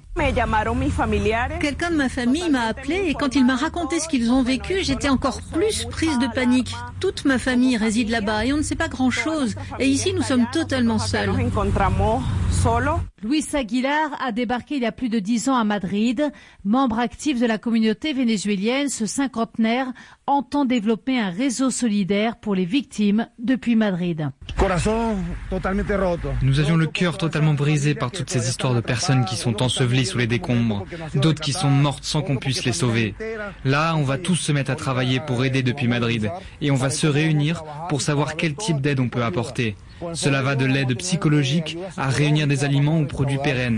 Quelqu'un de ma famille m'a appelé et quand il m'a raconté ce qu'ils ont vécu, j'étais encore plus prise de panique. Toute ma famille réside là-bas et on ne sait pas grand-chose. Et ici, nous sommes totalement seuls. Luis Aguilar a débarqué il y a plus de dix ans à Madrid. Membre actif de la communauté vénézuélienne, ce cinquantenaire entend développer un réseau solidaire pour les victimes depuis Madrid. Nous avions le cœur totalement brisé par toutes ces histoires de personnes qui sont ensevelies sous les décombres, d'autres qui sont mortes sans qu'on puisse les sauver. Là, on va tous se mettre à travailler pour aider depuis Madrid et on va se réunir pour savoir quel type d'aide on peut apporter. Cela va de l'aide psychologique à réunir des aliments ou produits pérennes.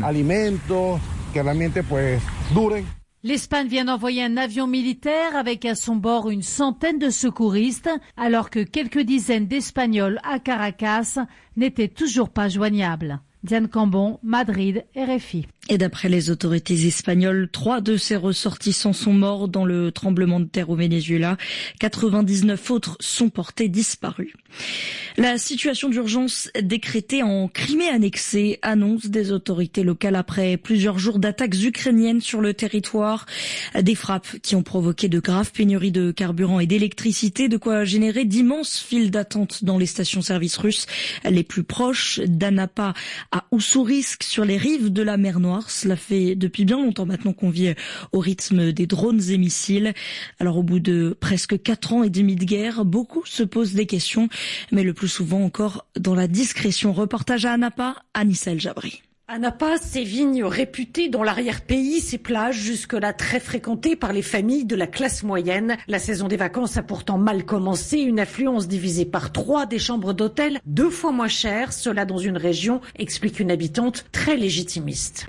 L'Espagne vient d'envoyer un avion militaire avec à son bord une centaine de secouristes, alors que quelques dizaines d'Espagnols à Caracas n'étaient toujours pas joignables. Diane Cambon, Madrid, R F I. Et d'après les autorités espagnoles, trois de ses ressortissants sont morts dans le tremblement de terre au Venezuela. quatre-vingt-dix-neuf autres sont portés disparus. La situation d'urgence décrétée en Crimée annexée, annonce des autorités locales après plusieurs jours d'attaques ukrainiennes sur le territoire. Des frappes qui ont provoqué de graves pénuries de carburant et d'électricité, de quoi générer d'immenses files d'attente dans les stations-service russes les plus proches, d'Anapa à Ussurisk sur les rives de la mer Noire. Cela fait depuis bien longtemps maintenant qu'on vit au rythme des drones et missiles. Alors au bout de presque quatre ans et demi de guerre, beaucoup se posent des questions, mais le plus souvent encore dans la discrétion. Reportage à Anapa, Anissa El Jabri. Anapa, ses vignes réputées dans l'arrière-pays, ses plages jusque-là très fréquentées par les familles de la classe moyenne. La saison des vacances a pourtant mal commencé, une affluence divisée par trois des chambres d'hôtel, deux fois moins chères, cela dans une région, explique une habitante très légitimiste.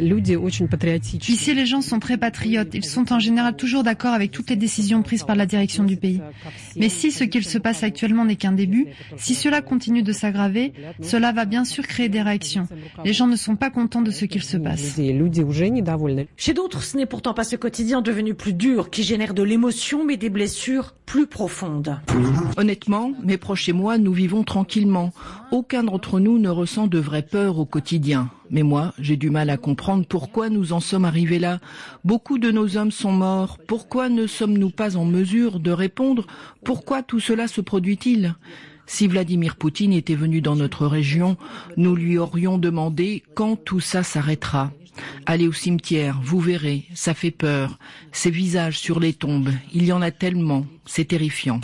Ici, les gens sont très patriotes, ils sont en général toujours d'accord avec toutes les décisions prises par la direction du pays. Mais si ce qu'il se passe actuellement n'est qu'un début, si cela continue de s'aggraver, cela va bien sûr créer des réactions. Les gens ne sont pas contents de ce qu'il se passe. Chez d'autres, ce n'est pourtant pas ce quotidien devenu plus dur qui génère de l'émotion mais des blessures plus profondes. Honnêtement, mes proches et moi, nous vivons tranquillement. Aucun d'entre nous ne ressent de vraie peur au quotidien. Mais moi, j'ai du mal à comprendre pourquoi nous en sommes arrivés là. Beaucoup de nos hommes sont morts. Pourquoi ne sommes-nous pas en mesure de répondre? Pourquoi tout cela se produit-il? Si Vladimir Poutine était venu dans notre région, nous lui aurions demandé quand tout ça s'arrêtera. Allez au cimetière, vous verrez, ça fait peur. Ces visages sur les tombes, il y en a tellement, c'est terrifiant.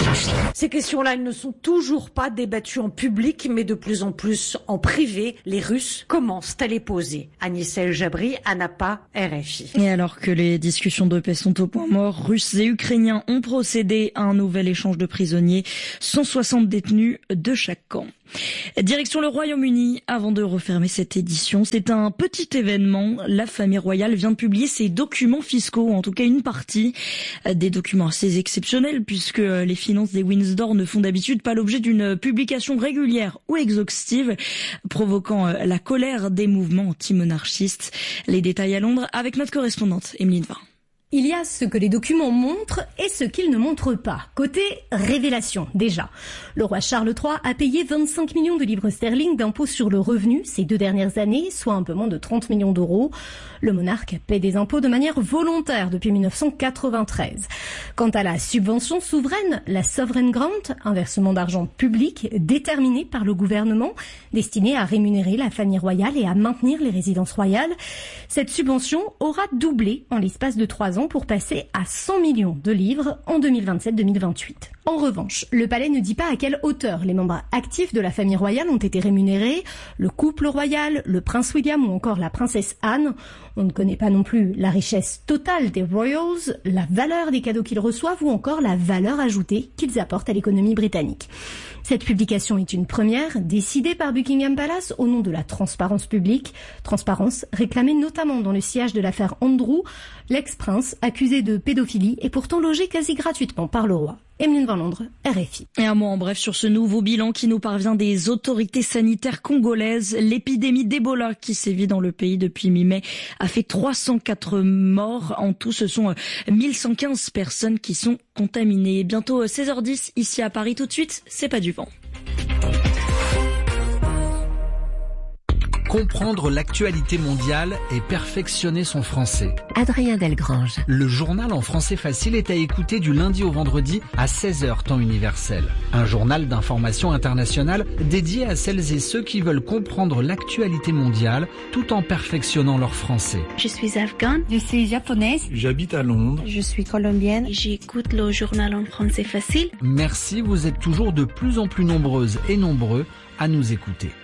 Ces questions-là, elles ne sont toujours pas débattues en public, mais de plus en plus en privé. Les Russes commencent à les poser. Anissa El Jabri, Anapa, R F I. Et alors que les discussions de paix sont au point mort, Russes et Ukrainiens ont procédé à un nouvel échange de prisonniers, cent soixante détenus de chaque camp. Direction le Royaume-Uni avant de refermer cette édition. C'est un petit événement. La famille royale vient de publier ses documents fiscaux, en tout cas une partie. Des documents assez exceptionnels puisque les finances des Windsor ne font d'habitude pas l'objet d'une publication régulière ou exhaustive, provoquant la colère des mouvements anti-monarchistes. Les détails à Londres avec notre correspondante Emeline Vin. Il y a ce que les documents montrent et ce qu'ils ne montrent pas. Côté révélation, déjà. Le roi Charles trois a payé vingt-cinq millions de livres sterling d'impôts sur le revenu ces deux dernières années, soit un peu moins de trente millions d'euros. Le monarque paie des impôts de manière volontaire depuis mille neuf cent quatre-vingt-treize. Quant à la subvention souveraine, la Sovereign Grant, un versement d'argent public déterminé par le gouvernement, destiné à rémunérer la famille royale et à maintenir les résidences royales, cette subvention aura doublé en l'espace de trois ans pour passer à cent millions de livres en deux mille vingt-sept deux mille vingt-huit. En revanche, le palais ne dit pas à quelle hauteur les membres actifs de la famille royale ont été rémunérés, le couple royal, le prince William ou encore la princesse Anne. On ne connaît pas non plus la richesse totale des Royals, la valeur des cadeaux qu'ils reçoivent ou encore la valeur ajoutée qu'ils apportent à l'économie britannique. Cette publication est une première, décidée par Buckingham Palace au nom de la transparence publique. Transparence réclamée notamment dans le sillage de l'affaire Andrew, l'ex-prince accusé de pédophilie et pourtant logé quasi gratuitement par le roi. Emeline Van Londres, R F I. Et un mot en bref sur ce nouveau bilan qui nous parvient des autorités sanitaires congolaises. L'épidémie d'Ebola qui sévit dans le pays depuis mi-mai a fait trois cent quatre morts. En tout, ce sont mille cent quinze personnes qui sont contaminées. Bientôt seize heures dix ici à Paris. Tout de suite, c'est pas du vent. Comprendre l'actualité mondiale et perfectionner son français. Adrien Delgrange. Le journal en français facile est à écouter du lundi au vendredi à seize heures temps universel. Un journal d'information internationale dédié à celles et ceux qui veulent comprendre l'actualité mondiale tout en perfectionnant leur français. Je suis afghane. Je suis japonaise. J'habite à Londres. Je suis colombienne. J'écoute le journal en français facile. Merci, vous êtes toujours de plus en plus nombreuses et nombreux à nous écouter.